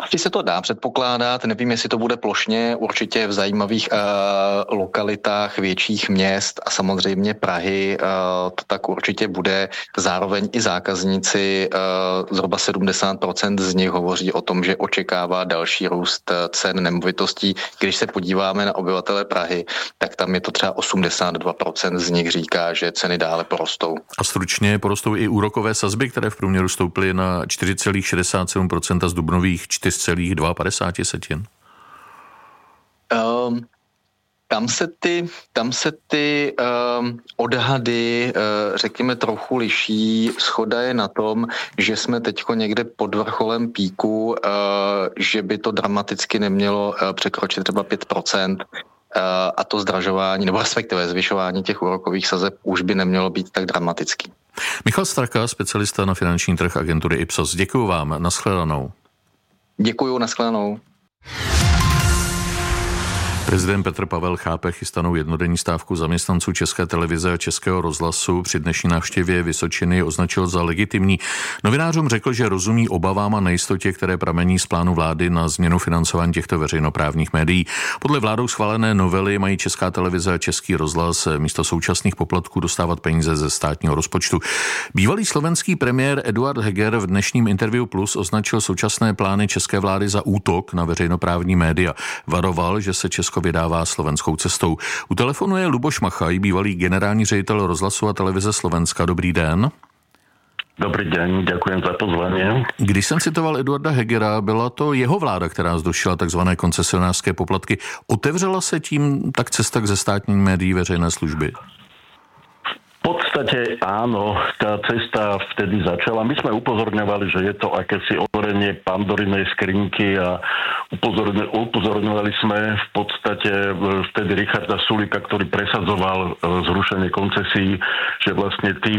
Asi se to dá předpokládat, nevím, jestli to bude plošně, určitě v zajímavých uh, lokalitách větších měst a samozřejmě Prahy uh, to tak určitě bude. Zároveň i zákazníci, uh, zhruba sedmdesát procent z nich hovoří o tom, že očekává další růst cen nemovitostí. Když se podíváme na obyvatele Prahy, tak tam je to třeba osmdesát dva procent z nich říká, že ceny dále porostou. A stručně porostou i úrokové sazby, které v průměru stouply na čtyři celá šedesát sedm procenta z dubnových čtyři celá padesát dva setin. Um, tam se ty, tam se ty um, odhady, uh, řekněme, trochu liší. Shoda je na tom, že jsme teďko někde pod vrcholem píku, uh, že by to dramaticky nemělo uh, překročit třeba pět procent. A to zdražování, nebo respektive zvyšování těch úrokových sazeb už by nemělo být tak dramatický. Michal Straka, specialista na finanční trh agentury Ipsos. Děkuju vám, nashledanou. Děkuju, nashledanou. Prezident Petr Pavel chápe chystanou jednodenní stávku zaměstnanců České televize a Českého rozhlasu. Při dnešní návštěvě Vysočiny označil za legitimní. Novinářům řekl, že rozumí obavám a nejistotě, které pramení z plánu vlády na změnu financování těchto veřejnoprávních médií. Podle vládou schválené novely mají Česká televize a Český rozhlas místo současných poplatků dostávat peníze ze státního rozpočtu. Bývalý slovenský premiér Eduard Heger v dnešním Interview Plus označil současné plány české vlády za útok na veřejnoprávní média. Varoval, že se Česko vydává slovenskou cestou. U telefonu je Luboš Machaj, bývalý generální ředitel rozhlasu a televize Slovenska. Dobrý den. Dobrý den, děkuji za pozvání. Když jsem citoval Eduarda Hegera, byla to jeho vláda, která zrušila takzvané koncesionářské poplatky. Otevřela se tím tak cesta k zestátnění médií veřejné služby? V podstate áno, tá cesta vtedy začala. My sme upozorňovali, že je to akési otvorenie Pandorinej skrinky a upozorňovali, upozorňovali sme v podstate vtedy Richarda Sulíka, ktorý presadzoval zrušenie koncesí, že vlastne tým